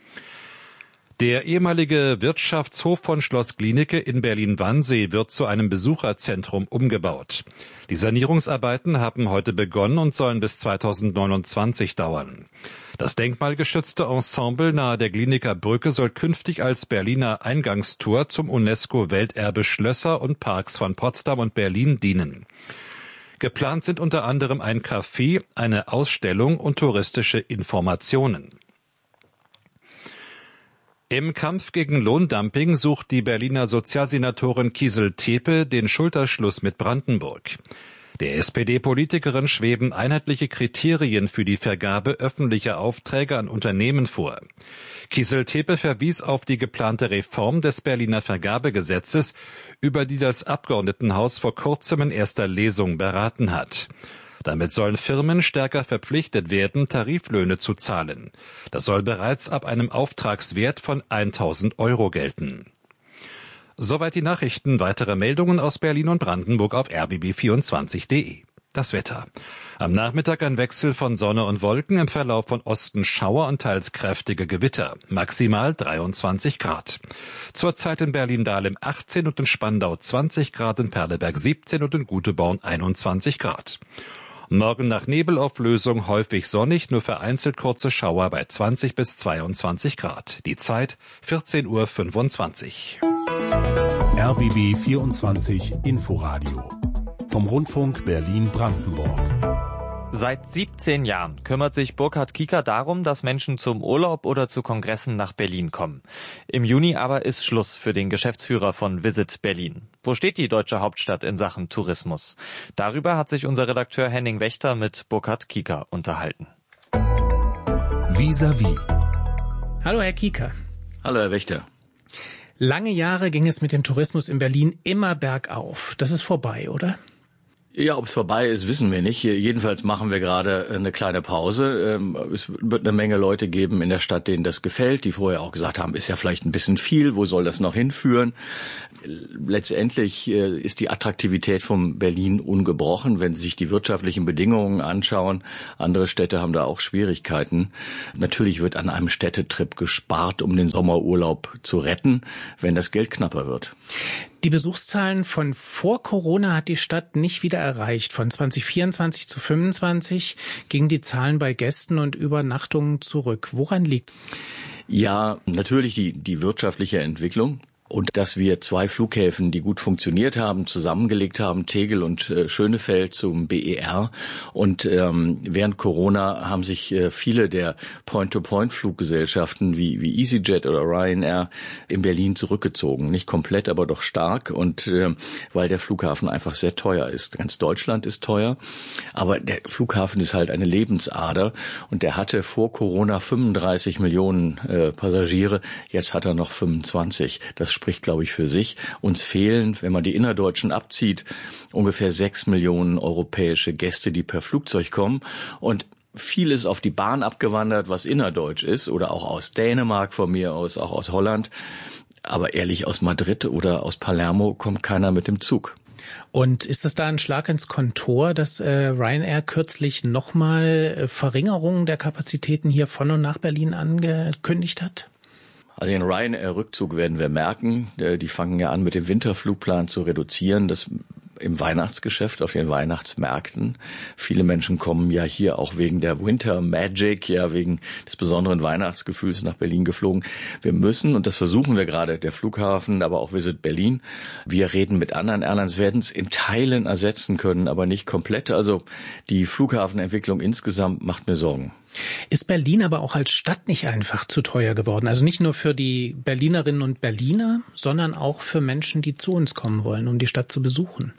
Der ehemalige Wirtschaftshof von Schloss Glienicke in Berlin-Wannsee wird zu einem Besucherzentrum umgebaut. Die Sanierungsarbeiten haben heute begonnen und sollen bis zweitausendneunundzwanzig dauern. Das denkmalgeschützte Ensemble nahe der Glienicker Brücke soll künftig als Berliner Eingangstor zum UNESCO-Welterbe Schlösser und Parks von Potsdam und Berlin dienen. Geplant sind unter anderem ein Café, eine Ausstellung und touristische Informationen. Im Kampf gegen Lohndumping sucht die Berliner Sozialsenatorin Kiesel-Tepe den Schulterschluss mit Brandenburg. Der S P D-Politikerin schweben einheitliche Kriterien für die Vergabe öffentlicher Aufträge an Unternehmen vor. Kiesel-Tepe verwies auf die geplante Reform des Berliner Vergabegesetzes, über die das Abgeordnetenhaus vor kurzem in erster Lesung beraten hat. Damit sollen Firmen stärker verpflichtet werden, Tariflöhne zu zahlen. Das soll bereits ab einem Auftragswert von tausend Euro gelten. Soweit die Nachrichten. Weitere Meldungen aus Berlin und Brandenburg auf r b b vierundzwanzig punkt d e. Das Wetter. Am Nachmittag ein Wechsel von Sonne und Wolken, im Verlauf von Osten Schauer und teils kräftige Gewitter. Maximal dreiundzwanzig Grad. Zurzeit in Berlin-Dahlem achtzehn und in Spandau zwanzig Grad, in Perleberg siebzehn und in Guteborn einundzwanzig Grad. Morgen nach Nebelauflösung häufig sonnig, nur vereinzelt kurze Schauer bei zwanzig bis zweiundzwanzig Grad. Die Zeit vierzehn Uhr fünfundzwanzig. R B B vierundzwanzig Inforadio vom Rundfunk Berlin-Brandenburg. Seit siebzehn Jahren kümmert sich Burkhard Kieker darum, dass Menschen zum Urlaub oder zu Kongressen nach Berlin kommen. Im Juni aber ist Schluss für den Geschäftsführer von Visit Berlin. Wo steht die deutsche Hauptstadt in Sachen Tourismus? Darüber hat sich unser Redakteur Henning Wächter mit Burkhard Kieker unterhalten. Vis-à-vis. Hallo Herr Kieker. Hallo Herr Wächter. Lange Jahre ging es mit dem Tourismus in Berlin immer bergauf. Das ist vorbei, oder? Ja, ob es vorbei ist, wissen wir nicht. Jedenfalls machen wir gerade eine kleine Pause. Es wird eine Menge Leute geben in der Stadt, denen das gefällt, die vorher auch gesagt haben, ist ja vielleicht ein bisschen viel, wo soll das noch hinführen? Letztendlich ist die Attraktivität von Berlin ungebrochen, wenn Sie sich die wirtschaftlichen Bedingungen anschauen. Andere Städte haben da auch Schwierigkeiten. Natürlich wird an einem Städtetrip gespart, um den Sommerurlaub zu retten, wenn das Geld knapper wird. Die Besuchszahlen von vor Corona hat die Stadt nicht wieder erreicht. Von zwanzig vierundzwanzig zu fünfundzwanzig gingen die Zahlen bei Gästen und Übernachtungen zurück. Woran liegt? Ja, natürlich die, die wirtschaftliche Entwicklung. Und dass wir zwei Flughäfen, die gut funktioniert haben, zusammengelegt haben, Tegel und äh, Schönefeld zum B E R. Und ähm, während Corona haben sich äh, viele der Point-to-Point-Fluggesellschaften wie, wie EasyJet oder Ryanair in Berlin zurückgezogen. Nicht komplett, aber doch stark. Und äh, weil der Flughafen einfach sehr teuer ist. Ganz Deutschland ist teuer, aber der Flughafen ist halt eine Lebensader. Und der hatte vor Corona fünfunddreißig Millionen äh, Passagiere. Jetzt hat er noch fünfundzwanzig. Das spricht, glaube ich, für sich. Uns fehlen, wenn man die Innerdeutschen abzieht, ungefähr sechs Millionen europäische Gäste, die per Flugzeug kommen. Und viel ist auf die Bahn abgewandert, was innerdeutsch ist, oder auch aus Dänemark von mir aus, auch aus Holland. Aber ehrlich, aus Madrid oder aus Palermo kommt keiner mit dem Zug. Und ist das da ein Schlag ins Kontor, dass äh, Ryanair kürzlich nochmal äh, Verringerungen der Kapazitäten hier von und nach Berlin angekündigt hat? Also den Ryanair-Rückzug werden wir merken. Die fangen ja an, mit dem Winterflugplan zu reduzieren. Das im Weihnachtsgeschäft, auf den Weihnachtsmärkten. Viele Menschen kommen ja hier auch wegen der Winter Magic, ja wegen des besonderen Weihnachtsgefühls nach Berlin geflogen. Wir müssen, und das versuchen wir gerade, der Flughafen, aber auch Visit Berlin, wir reden mit anderen Airlines, werden es in Teilen ersetzen können, aber nicht komplett. Also die Flughafenentwicklung insgesamt macht mir Sorgen. Ist Berlin aber auch als Stadt nicht einfach zu teuer geworden? Also nicht nur für die Berlinerinnen und Berliner, sondern auch für Menschen, die zu uns kommen wollen, um die Stadt zu besuchen.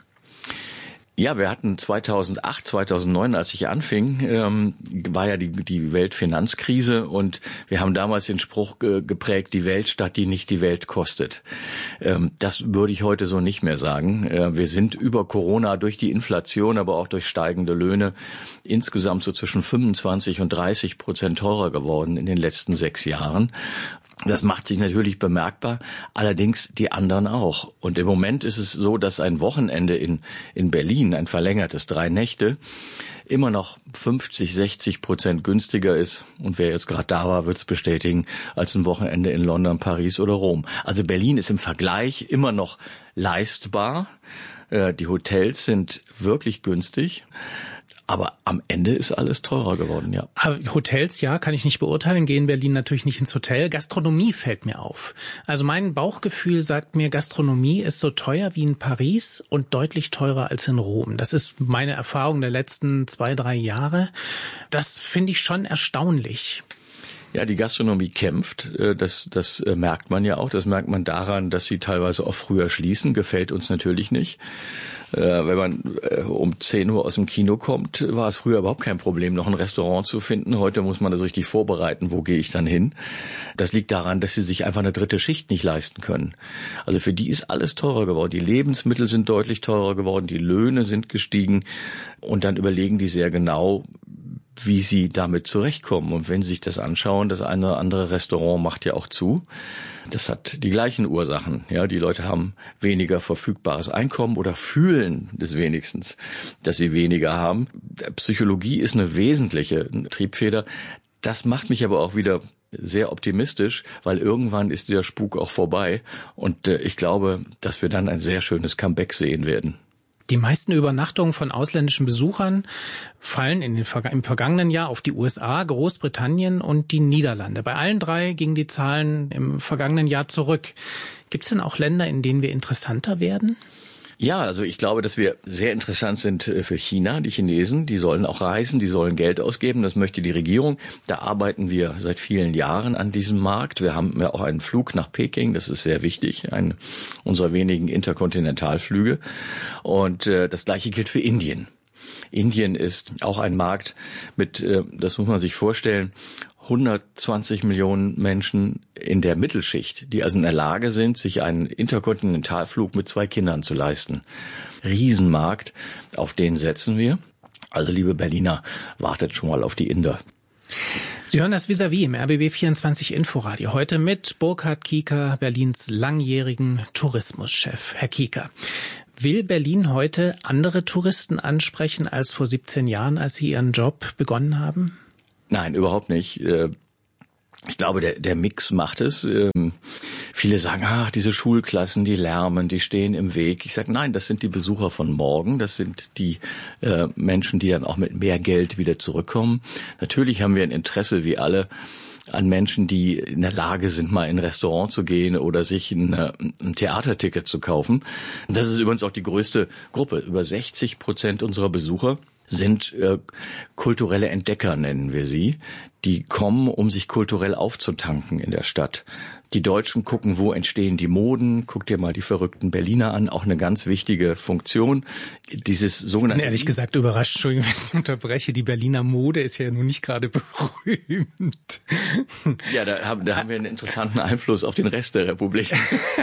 Ja, wir hatten zweitausendacht, zweitausendneun, als ich anfing, ähm, war ja die, die Weltfinanzkrise und wir haben damals den Spruch ge- geprägt, die Weltstadt, die nicht die Welt kostet. Ähm, das würde ich heute so nicht mehr sagen. Äh, wir sind über Corona durch die Inflation, aber auch durch steigende Löhne insgesamt so zwischen fünfundzwanzig und dreißig Prozent teurer geworden in den letzten sechs Jahren. Das macht sich natürlich bemerkbar, allerdings die anderen auch. Und im Moment ist es so, dass ein Wochenende in, in Berlin, ein verlängertes drei Nächte, immer noch fünfzig, sechzig Prozent günstiger ist. Und wer jetzt gerade da war, wird es bestätigen, als ein Wochenende in London, Paris oder Rom. Also Berlin ist im Vergleich immer noch leistbar. Äh, die Hotels sind wirklich günstig. Aber am Ende ist alles teurer geworden, ja. Aber Hotels, ja, kann ich nicht beurteilen, gehe in Berlin natürlich nicht ins Hotel. Gastronomie fällt mir auf. Also mein Bauchgefühl sagt mir, Gastronomie ist so teuer wie in Paris und deutlich teurer als in Rom. Das ist meine Erfahrung der letzten zwei, drei Jahre. Das finde ich schon erstaunlich. Ja, die Gastronomie kämpft, das, das merkt man ja auch. Das merkt man daran, dass sie teilweise auch früher schließen. Gefällt uns natürlich nicht. Wenn man um zehn Uhr aus dem Kino kommt, war es früher überhaupt kein Problem, noch ein Restaurant zu finden. Heute muss man das richtig vorbereiten. Wo gehe ich dann hin? Das liegt daran, dass sie sich einfach eine dritte Schicht nicht leisten können. Also für die ist alles teurer geworden. Die Lebensmittel sind deutlich teurer geworden. Die Löhne sind gestiegen. Und dann überlegen die sehr genau, wie sie damit zurechtkommen. Und wenn Sie sich das anschauen, das eine oder andere Restaurant macht ja auch zu. Das hat die gleichen Ursachen. Ja, die Leute haben weniger verfügbares Einkommen oder fühlen es wenigstens, dass sie weniger haben. Psychologie ist eine wesentliche Triebfeder. Das macht mich aber auch wieder sehr optimistisch, weil irgendwann ist der Spuk auch vorbei. Und äh, ich glaube, dass wir dann ein sehr schönes Comeback sehen werden. Die meisten Übernachtungen von ausländischen Besuchern fallen in den, im vergangenen Jahr auf die U S A, Großbritannien und die Niederlande. Bei allen drei gingen die Zahlen im vergangenen Jahr zurück. Gibt es denn auch Länder, in denen wir interessanter werden? Ja, also ich glaube, dass wir sehr interessant sind für China. Die Chinesen, die sollen auch reisen, die sollen Geld ausgeben. Das möchte die Regierung. Da arbeiten wir seit vielen Jahren an diesem Markt. Wir haben ja auch einen Flug nach Peking. Das ist sehr wichtig. Ein unserer wenigen Interkontinentalflüge. Und äh, das Gleiche gilt für Indien. Indien ist auch ein Markt mit, äh, das muss man sich vorstellen, hundertzwanzig Millionen Menschen in der Mittelschicht, die also in der Lage sind, sich einen Interkontinentalflug mit zwei Kindern zu leisten. Riesenmarkt, auf den setzen wir. Also liebe Berliner, wartet schon mal auf die Inder. Sie hören das Vis-à-vis im R B B vierundzwanzig Inforadio. Heute mit Burkhard Kieker, Berlins langjährigen Tourismuschef. Herr Kieker, will Berlin heute andere Touristen ansprechen als vor siebzehn Jahren, als Sie Ihren Job begonnen haben? Nein, überhaupt nicht. Ich glaube, der, der Mix macht es. Viele sagen, ach, diese Schulklassen, die lärmen, die stehen im Weg. Ich sage, nein, das sind die Besucher von morgen. Das sind die äh, Menschen, die dann auch mit mehr Geld wieder zurückkommen. Natürlich haben wir ein Interesse, wie alle, an Menschen, die in der Lage sind, mal in ein Restaurant zu gehen oder sich ein, ein Theaterticket zu kaufen. Das ist übrigens auch die größte Gruppe. Über sechzig Prozent unserer Besucher sind äh, kulturelle Entdecker, nennen wir sie. Die kommen, um sich kulturell aufzutanken in der Stadt. Die Deutschen gucken, wo entstehen die Moden. Guck dir mal die verrückten Berliner an. Auch eine ganz wichtige Funktion. Dieses sogenannte... Ehrlich gesagt überrascht, Entschuldigung, wenn ich unterbreche, die Berliner Mode ist ja nun nicht gerade berühmt. Ja, da haben, da haben wir einen interessanten Einfluss auf den Rest der Republik.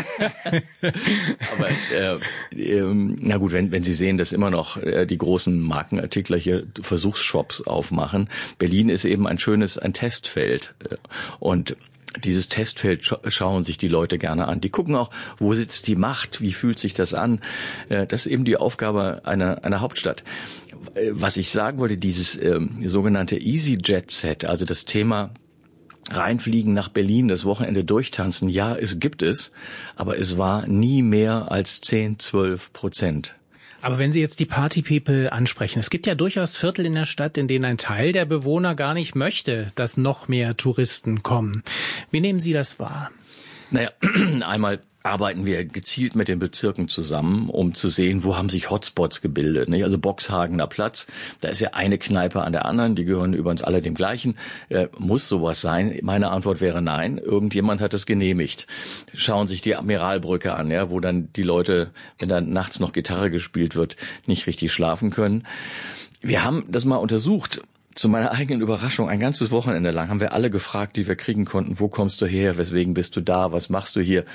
Aber äh, äh, na gut, wenn, wenn Sie sehen, dass immer noch äh, die großen Markenartikler hier Versuchsshops aufmachen. Berlin ist eben ein schönes, ein Testfeld. Und dieses Testfeld scha- schauen sich die Leute gerne an. Die gucken auch, wo sitzt die Macht, wie fühlt sich das an. Das ist eben die Aufgabe einer, einer Hauptstadt. Was ich sagen wollte, dieses ähm, sogenannte EasyJet-Set, also das Thema reinfliegen nach Berlin, das Wochenende durchtanzen, ja, es gibt es, aber es war nie mehr als zehn, zwölf Prozent. Aber wenn Sie jetzt die Party-People ansprechen, es gibt ja durchaus Viertel in der Stadt, in denen ein Teil der Bewohner gar nicht möchte, dass noch mehr Touristen kommen. Wie nehmen Sie das wahr? Naja, einmal arbeiten wir gezielt mit den Bezirken zusammen, um zu sehen, wo haben sich Hotspots gebildet. Nicht? Also Boxhagener Platz, da ist ja eine Kneipe an der anderen, die gehören übrigens alle dem gleichen. Äh, muss sowas sein? Meine Antwort wäre nein. Irgendjemand hat es genehmigt. Schauen sich die Admiralbrücke an, ja, wo dann die Leute, wenn dann nachts noch Gitarre gespielt wird, nicht richtig schlafen können. Wir haben das mal untersucht. Zu meiner eigenen Überraschung, ein ganzes Wochenende lang haben wir alle gefragt, die wir kriegen konnten, wo kommst du her, weswegen bist du da, was machst du hier?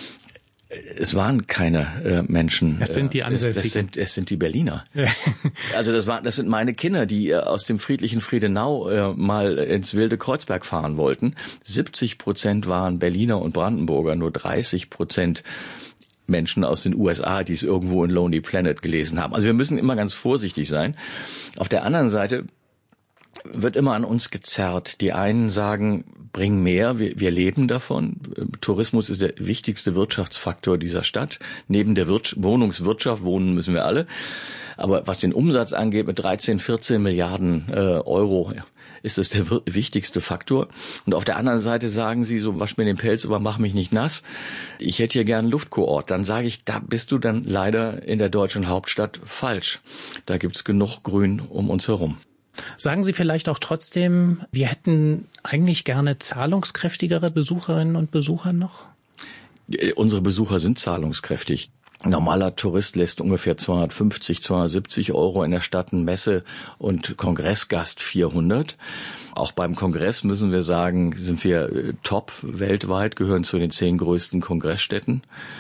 Es waren keine äh, Menschen. Es sind die Ansässigen. Es, es, sind, es sind die Berliner. Ja. Also das waren, das sind meine Kinder, die äh, aus dem friedlichen Friedenau äh, mal ins wilde Kreuzberg fahren wollten. siebzig Prozent waren Berliner und Brandenburger, nur dreißig Prozent Menschen aus den U S A, die es irgendwo in Lonely Planet gelesen haben. Also wir müssen immer ganz vorsichtig sein. Auf der anderen Seite wird immer an uns gezerrt. Die einen sagen, bring mehr, wir, wir leben davon. Tourismus ist der wichtigste Wirtschaftsfaktor dieser Stadt. Neben der Wirtschaft, Wohnungswirtschaft, wohnen müssen wir alle. Aber was den Umsatz angeht, mit dreizehn, vierzehn Milliarden äh, Euro ist das der wichtigste Faktor. Und auf der anderen Seite sagen sie so, wasch mir den Pelz, aber mach mich nicht nass. Ich hätte hier gern einen Luftkurort. Dann sage ich, da bist du dann leider in der deutschen Hauptstadt falsch. Da gibt's genug Grün um uns herum. Sagen Sie vielleicht auch trotzdem, wir hätten eigentlich gerne zahlungskräftigere Besucherinnen und Besucher noch? Unsere Besucher sind zahlungskräftig. Ein normaler Tourist lässt ungefähr zweihundertfünfzig, zweihundertsiebzig Euro in der Stadt, ein Messe- und Kongressgast vierhundert. Auch beim Kongress müssen wir sagen, sind wir top weltweit, gehören zu den zehn größten Kongressstädten.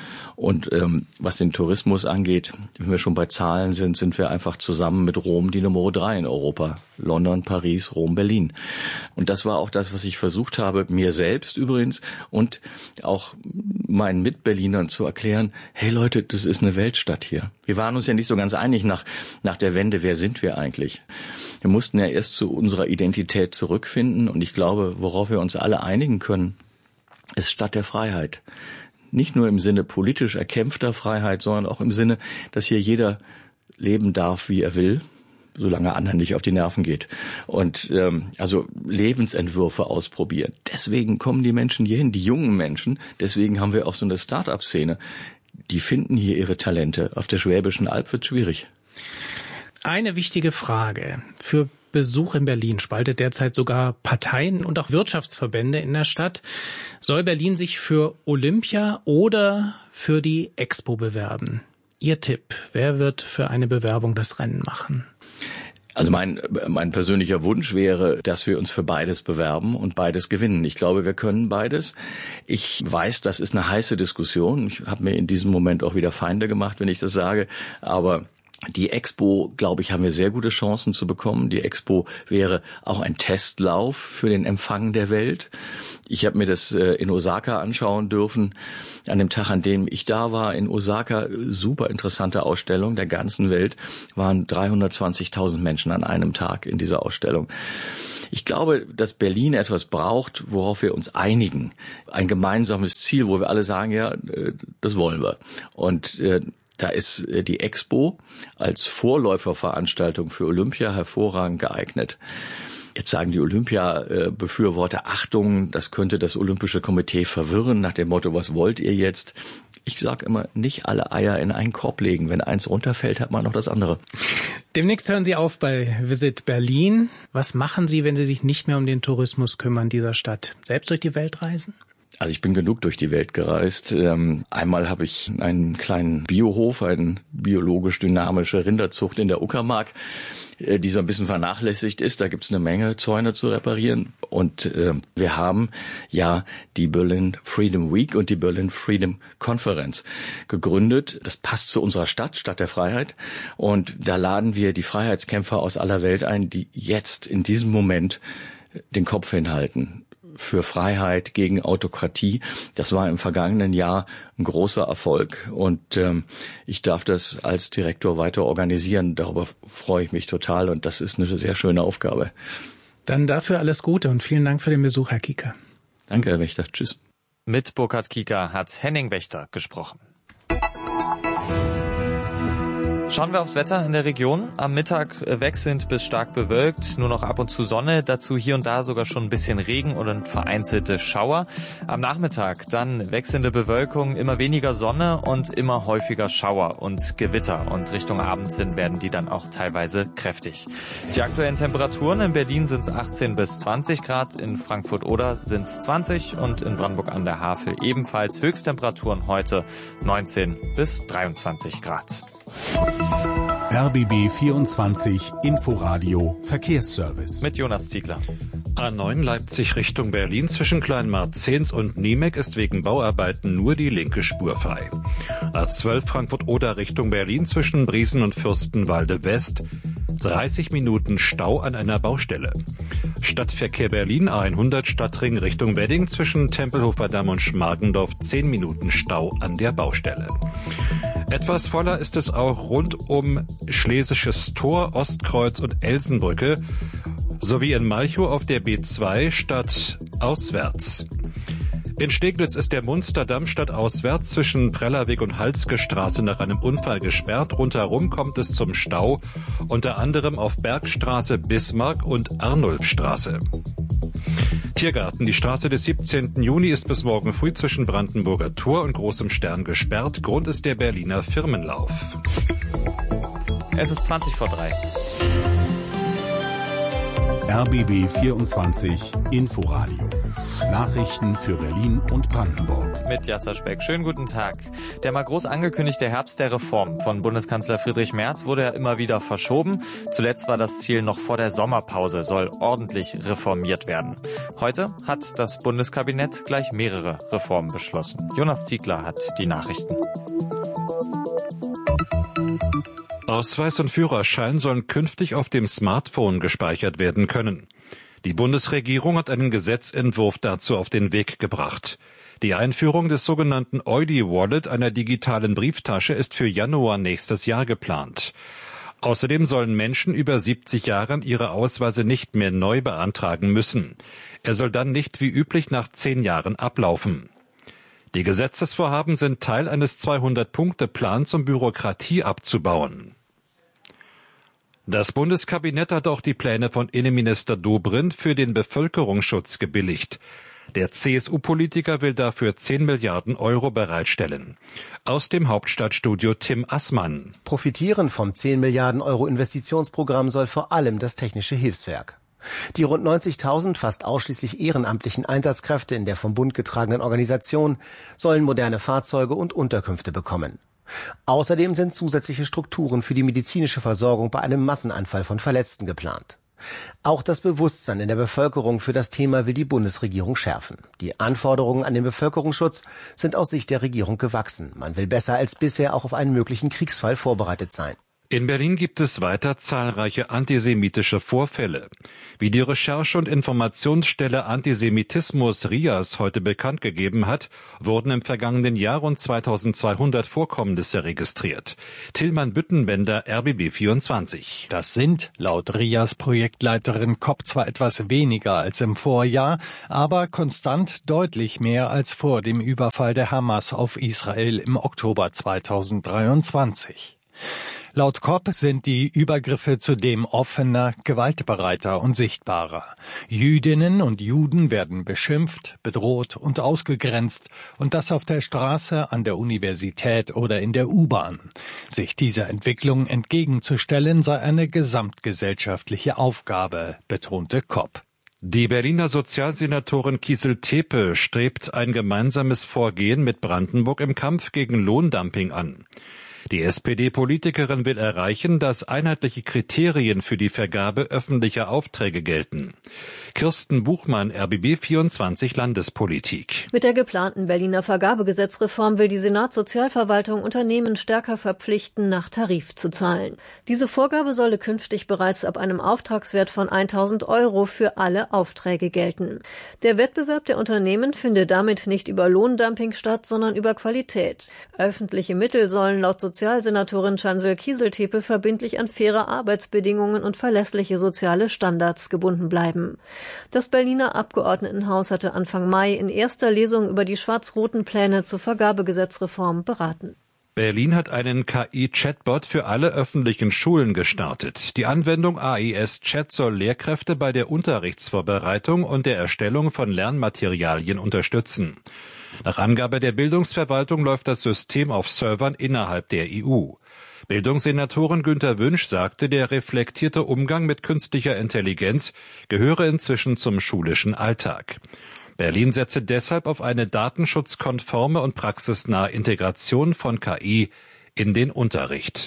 Und ähm, was den Tourismus angeht, wenn wir schon bei Zahlen sind, sind wir einfach zusammen mit Rom die Nummer drei in Europa. London, Paris, Rom, Berlin. Und das war auch das, was ich versucht habe, mir selbst übrigens und auch meinen Mitberlinern zu erklären, hey Leute, das ist eine Weltstadt hier. Wir waren uns ja nicht so ganz einig nach, nach der Wende, wer sind wir eigentlich? Wir mussten ja erst zu unserer Identität zurückfinden und ich glaube, worauf wir uns alle einigen können, ist Stadt der Freiheit. Nicht nur im Sinne politisch erkämpfter Freiheit, sondern auch im Sinne, dass hier jeder leben darf, wie er will, solange anderen nicht auf die Nerven geht. Und ähm, also Lebensentwürfe ausprobieren. Deswegen kommen die Menschen hierhin, die jungen Menschen. Deswegen haben wir auch so eine Start-up-Szene. die finden hier ihre Talente. Auf der Schwäbischen Alb wird schwierig. Eine wichtige Frage. Für Besuch in Berlin spaltet derzeit sogar Parteien und auch Wirtschaftsverbände in der Stadt. Soll Berlin sich für Olympia oder für die Expo bewerben? Ihr Tipp, wer wird für eine Bewerbung das Rennen machen? Also mein, mein persönlicher Wunsch wäre, dass wir uns für beides bewerben und beides gewinnen. Ich glaube, wir können beides. Ich weiß, das ist eine heiße Diskussion. Ich habe mir in diesem Moment auch wieder Feinde gemacht, wenn ich das sage. Aber die Expo, glaube ich, haben wir sehr gute Chancen zu bekommen. Die Expo wäre auch ein Testlauf für den Empfang der Welt. Ich habe mir das in Osaka anschauen dürfen, an dem Tag, an dem ich da war. In Osaka, super interessante Ausstellung der ganzen Welt, waren dreihundertzwanzigtausend Menschen an einem Tag in dieser Ausstellung. Ich glaube, dass Berlin etwas braucht, worauf wir uns einigen. Ein gemeinsames Ziel, wo wir alle sagen, ja, das wollen wir. Und da ist die Expo als Vorläuferveranstaltung für Olympia hervorragend geeignet. Jetzt sagen die Olympia-Befürworter, Achtung, das könnte das Olympische Komitee verwirren, nach dem Motto, was wollt ihr jetzt? Ich sage immer, nicht alle Eier in einen Korb legen. Wenn eins runterfällt, hat man noch das andere. Demnächst hören Sie auf bei Visit Berlin. Was machen Sie, wenn Sie sich nicht mehr um den Tourismus kümmern dieser Stadt? Selbst durch die Welt reisen? Also ich bin genug durch die Welt gereist. Ähm, einmal habe ich einen kleinen Biohof, eine biologisch dynamische Rinderzucht in der Uckermark, äh, die so ein bisschen vernachlässigt ist. Da gibt es eine Menge Zäune zu reparieren. Und äh, wir haben ja die Berlin Freedom Week und die Berlin Freedom Conference gegründet. Das passt zu unserer Stadt, Stadt der Freiheit. Und da laden wir die Freiheitskämpfer aus aller Welt ein, die jetzt in diesem Moment den Kopf hinhalten für Freiheit, gegen Autokratie. Das war im vergangenen Jahr ein großer Erfolg und ähm, ich darf das als Direktor weiter organisieren. Darüber freue ich mich total und das ist eine sehr schöne Aufgabe. Dann dafür alles Gute und vielen Dank für den Besuch, Herr Kieker. Danke, Herr Wächter. Tschüss. Mit Burkhard Kieker hat Henning Wächter gesprochen. Schauen wir aufs Wetter in der Region. Am Mittag wechselnd bis stark bewölkt, nur noch ab und zu Sonne, dazu hier und da sogar schon ein bisschen Regen oder vereinzelte Schauer. Am Nachmittag dann wechselnde Bewölkung, immer weniger Sonne und immer häufiger Schauer und Gewitter. Und Richtung Abend hin werden die dann auch teilweise kräftig. Die aktuellen Temperaturen in Berlin sind achtzehn bis zwanzig Grad, in Frankfurt-Oder sind es zwanzig und in Brandenburg an der Havel ebenfalls. Höchsttemperaturen heute neunzehn bis dreiundzwanzig Grad. R B B vierundzwanzig Inforadio Verkehrsservice. Mit Jonas Ziegler. A neun Leipzig Richtung Berlin zwischen Kleinmarzens und Niemek ist wegen Bauarbeiten nur die linke Spur frei. A zwölf Frankfurt-Oder Richtung Berlin zwischen Briesen und Fürstenwalde West. dreißig Minuten Stau an einer Baustelle. Stadtverkehr Berlin A hundert Stadtring Richtung Wedding zwischen Tempelhofer Damm und Schmargendorf zehn Minuten Stau an der Baustelle. Etwas voller ist es auch rund um Schlesisches Tor, Ostkreuz und Elsenbrücke sowie in Malchow auf der B zwei stadtauswärts. In Steglitz ist der Munsterdamm stadtauswärts zwischen Prellerweg und Halske Straße nach einem Unfall gesperrt. Rundherum kommt es zum Stau, unter anderem auf Bergstraße, Bismarck und Arnulfstraße. Tiergarten. Die Straße des siebzehnten Juni ist bis morgen früh zwischen Brandenburger Tor und Großem Stern gesperrt. Grund ist der Berliner Firmenlauf. Es ist zwanzig vor drei. R B B vierundzwanzig Inforadio. Nachrichten für Berlin und Brandenburg. Mit Jasser Speck. Schönen guten Tag. Der mal groß angekündigte Herbst der Reform von Bundeskanzler Friedrich Merz wurde ja immer wieder verschoben. Zuletzt war das Ziel, noch vor der Sommerpause soll ordentlich reformiert werden. Heute hat das Bundeskabinett gleich mehrere Reformen beschlossen. Jonas Ziegler hat die Nachrichten. Ausweis und Führerschein sollen künftig auf dem Smartphone gespeichert werden können. Die Bundesregierung hat einen Gesetzentwurf dazu auf den Weg gebracht. Die Einführung des sogenannten O I D I-Wallet, einer digitalen Brieftasche, ist für Januar nächstes Jahr geplant. Außerdem sollen Menschen über siebzig Jahren ihre Ausweise nicht mehr neu beantragen müssen. Er soll dann nicht wie üblich nach zehn Jahren ablaufen. Die Gesetzesvorhaben sind Teil eines zweihundert-Punkte-Plans, um Bürokratie abzubauen. Das Bundeskabinett hat auch die Pläne von Innenminister Dobrindt für den Bevölkerungsschutz gebilligt. Der C S U-Politiker will dafür zehn Milliarden Euro bereitstellen. Aus dem Hauptstadtstudio Tim Assmann. Profitieren vom zehn Milliarden Euro Investitionsprogramm soll vor allem das Technische Hilfswerk. Die rund neunzigtausend fast ausschließlich ehrenamtlichen Einsatzkräfte in der vom Bund getragenen Organisation sollen moderne Fahrzeuge und Unterkünfte bekommen. Außerdem sind zusätzliche Strukturen für die medizinische Versorgung bei einem Massenanfall von Verletzten geplant. Auch das Bewusstsein in der Bevölkerung für das Thema will die Bundesregierung schärfen. Die Anforderungen an den Bevölkerungsschutz sind aus Sicht der Regierung gewachsen. Man will besser als bisher auch auf einen möglichen Kriegsfall vorbereitet sein. In Berlin gibt es weiter zahlreiche antisemitische Vorfälle. Wie die Recherche- und Informationsstelle Antisemitismus R I A S heute bekannt gegeben hat, wurden im vergangenen Jahr rund zweitausendzweihundert Vorkommnisse registriert. Tillmann Büttenbender, R B B vierundzwanzig. Das sind laut R I A S-Projektleiterin Kopp zwar etwas weniger als im Vorjahr, aber konstant deutlich mehr als vor dem Überfall der Hamas auf Israel im Oktober zweitausenddreiundzwanzig. Laut Kopp sind die Übergriffe zudem offener, gewaltbereiter und sichtbarer. Jüdinnen und Juden werden beschimpft, bedroht und ausgegrenzt, und das auf der Straße, an der Universität oder in der U-Bahn. Sich dieser Entwicklung entgegenzustellen sei eine gesamtgesellschaftliche Aufgabe, betonte Kopp. Die Berliner Sozialsenatorin Kiesel-Tepe strebt ein gemeinsames Vorgehen mit Brandenburg im Kampf gegen Lohndumping an. Die S P D-Politikerin will erreichen, dass einheitliche Kriterien für die Vergabe öffentlicher Aufträge gelten. Kirsten Buchmann, R B B vierundzwanzig Landespolitik. Mit der geplanten Berliner Vergabegesetzreform will die Senatssozialverwaltung Unternehmen stärker verpflichten, nach Tarif zu zahlen. Diese Vorgabe solle künftig bereits ab einem Auftragswert von tausend Euro für alle Aufträge gelten. Der Wettbewerb der Unternehmen finde damit nicht über Lohndumping statt, sondern über Qualität. Öffentliche Mittel sollen laut Sozialsenatorin Chancel Kiesel-Tepe verbindlich an faire Arbeitsbedingungen und verlässliche soziale Standards gebunden bleiben. Das Berliner Abgeordnetenhaus hatte Anfang Mai in erster Lesung über die schwarz-roten Pläne zur Vergabegesetzreform beraten. Berlin hat einen K I-Chatbot für alle öffentlichen Schulen gestartet. Die Anwendung A E S-Chat soll Lehrkräfte bei der Unterrichtsvorbereitung und der Erstellung von Lernmaterialien unterstützen. Nach Angabe der Bildungsverwaltung läuft das System auf Servern innerhalb der E U. Bildungssenatorin Günter Wünsch sagte, der reflektierte Umgang mit künstlicher Intelligenz gehöre inzwischen zum schulischen Alltag. Berlin setze deshalb auf eine datenschutzkonforme und praxisnahe Integration von K I in den Unterricht.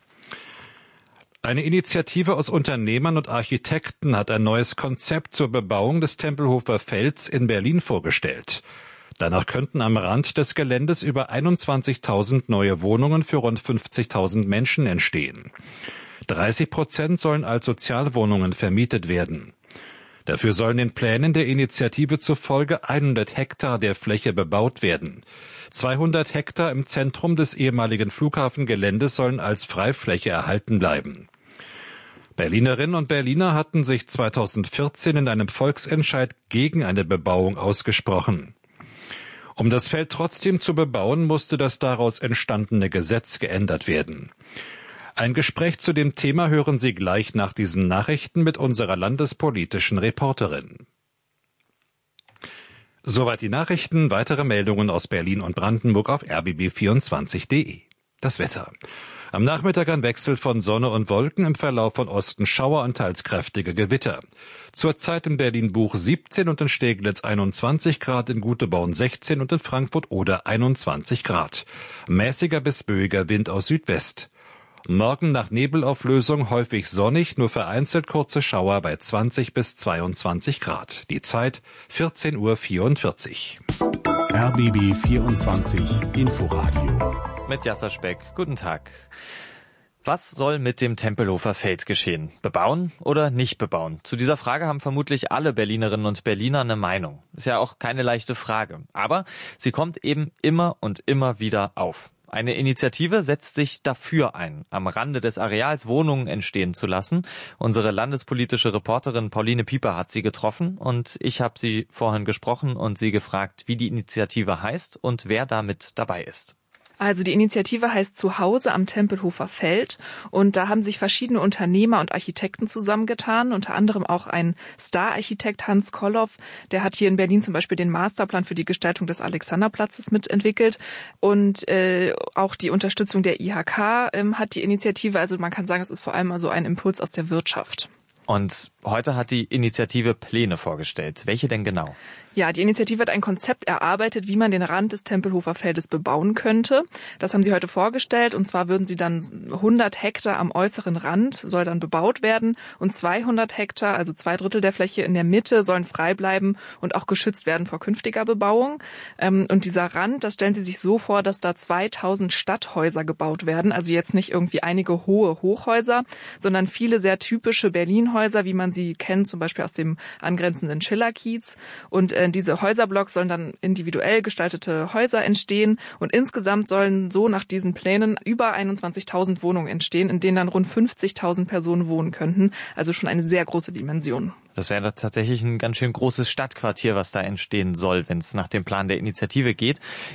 Eine Initiative aus Unternehmern und Architekten hat ein neues Konzept zur Bebauung des Tempelhofer Felds in Berlin vorgestellt. Danach könnten am Rand des Geländes über einundzwanzigtausend neue Wohnungen für rund fünfzigtausend Menschen entstehen. dreißig Prozent sollen als Sozialwohnungen vermietet werden. Dafür sollen den Plänen der Initiative zufolge hundert Hektar der Fläche bebaut werden. zweihundert Hektar im Zentrum des ehemaligen Flughafengeländes sollen als Freifläche erhalten bleiben. Berlinerinnen und Berliner hatten sich zweitausendvierzehn in einem Volksentscheid gegen eine Bebauung ausgesprochen. Um das Feld trotzdem zu bebauen, musste das daraus entstandene Gesetz geändert werden. Ein Gespräch zu dem Thema hören Sie gleich nach diesen Nachrichten mit unserer landespolitischen Reporterin. Soweit die Nachrichten, weitere Meldungen aus Berlin und Brandenburg auf r b b vierundzwanzig punkt de. Das Wetter. Am Nachmittag ein Wechsel von Sonne und Wolken, im Verlauf von Osten Schauer und teils kräftige Gewitter. Zurzeit in Berlin-Buch siebzehn und in Steglitz einundzwanzig Grad, in Guteborn sechzehn und in Frankfurt-Oder einundzwanzig Grad. Mäßiger bis böiger Wind aus Südwest. Morgen nach Nebelauflösung häufig sonnig, nur vereinzelt kurze Schauer bei zwanzig bis zweiundzwanzig Grad. Die Zeit vierzehn Uhr vierundvierzig. R B B vierundzwanzig Inforadio. Mit Jasser Speck. Guten Tag. Was soll mit dem Tempelhofer Feld geschehen? Bebauen oder nicht bebauen? Zu dieser Frage haben vermutlich alle Berlinerinnen und Berliner eine Meinung. Ist ja auch keine leichte Frage. Aber sie kommt eben immer und immer wieder auf. Eine Initiative setzt sich dafür ein, am Rande des Areals Wohnungen entstehen zu lassen. Unsere landespolitische Reporterin Pauline Pieper hat sie getroffen und ich habe sie vorhin gesprochen und sie gefragt, wie die Initiative heißt und wer damit dabei ist. Also die Initiative heißt Zuhause am Tempelhofer Feld und da haben sich verschiedene Unternehmer und Architekten zusammengetan, unter anderem auch ein Star-Architekt Hans Kolloff, der hat hier in Berlin zum Beispiel den Masterplan für die Gestaltung des Alexanderplatzes mitentwickelt und äh, auch die Unterstützung der I H K ähm, hat die Initiative, also man kann sagen, es ist vor allem also ein Impuls aus der Wirtschaft. Und heute hat die Initiative Pläne vorgestellt. Welche denn genau? Ja, die Initiative hat ein Konzept erarbeitet, wie man den Rand des Tempelhofer Feldes bebauen könnte. Das haben sie heute vorgestellt und zwar würden sie dann hundert Hektar am äußeren Rand soll dann bebaut werden und zweihundert Hektar, also zwei Drittel der Fläche in der Mitte, sollen frei bleiben und auch geschützt werden vor künftiger Bebauung. Und dieser Rand, das stellen sie sich so vor, dass da zweitausend Stadthäuser gebaut werden, also jetzt nicht irgendwie einige hohe Hochhäuser, sondern viele sehr typische Berlin-Häuser, wie man sie kennt, zum Beispiel aus dem angrenzenden Schillerkiez. Und diese Häuserblocks sollen dann individuell gestaltete Häuser entstehen und insgesamt sollen so nach diesen Plänen über einundzwanzigtausend Wohnungen entstehen, in denen dann rund fünfzigtausend Personen wohnen könnten. Also schon eine sehr große Dimension. Das wäre tatsächlich ein ganz schön großes Stadtquartier, was da entstehen soll, wenn es nach dem Plan der Initiative geht.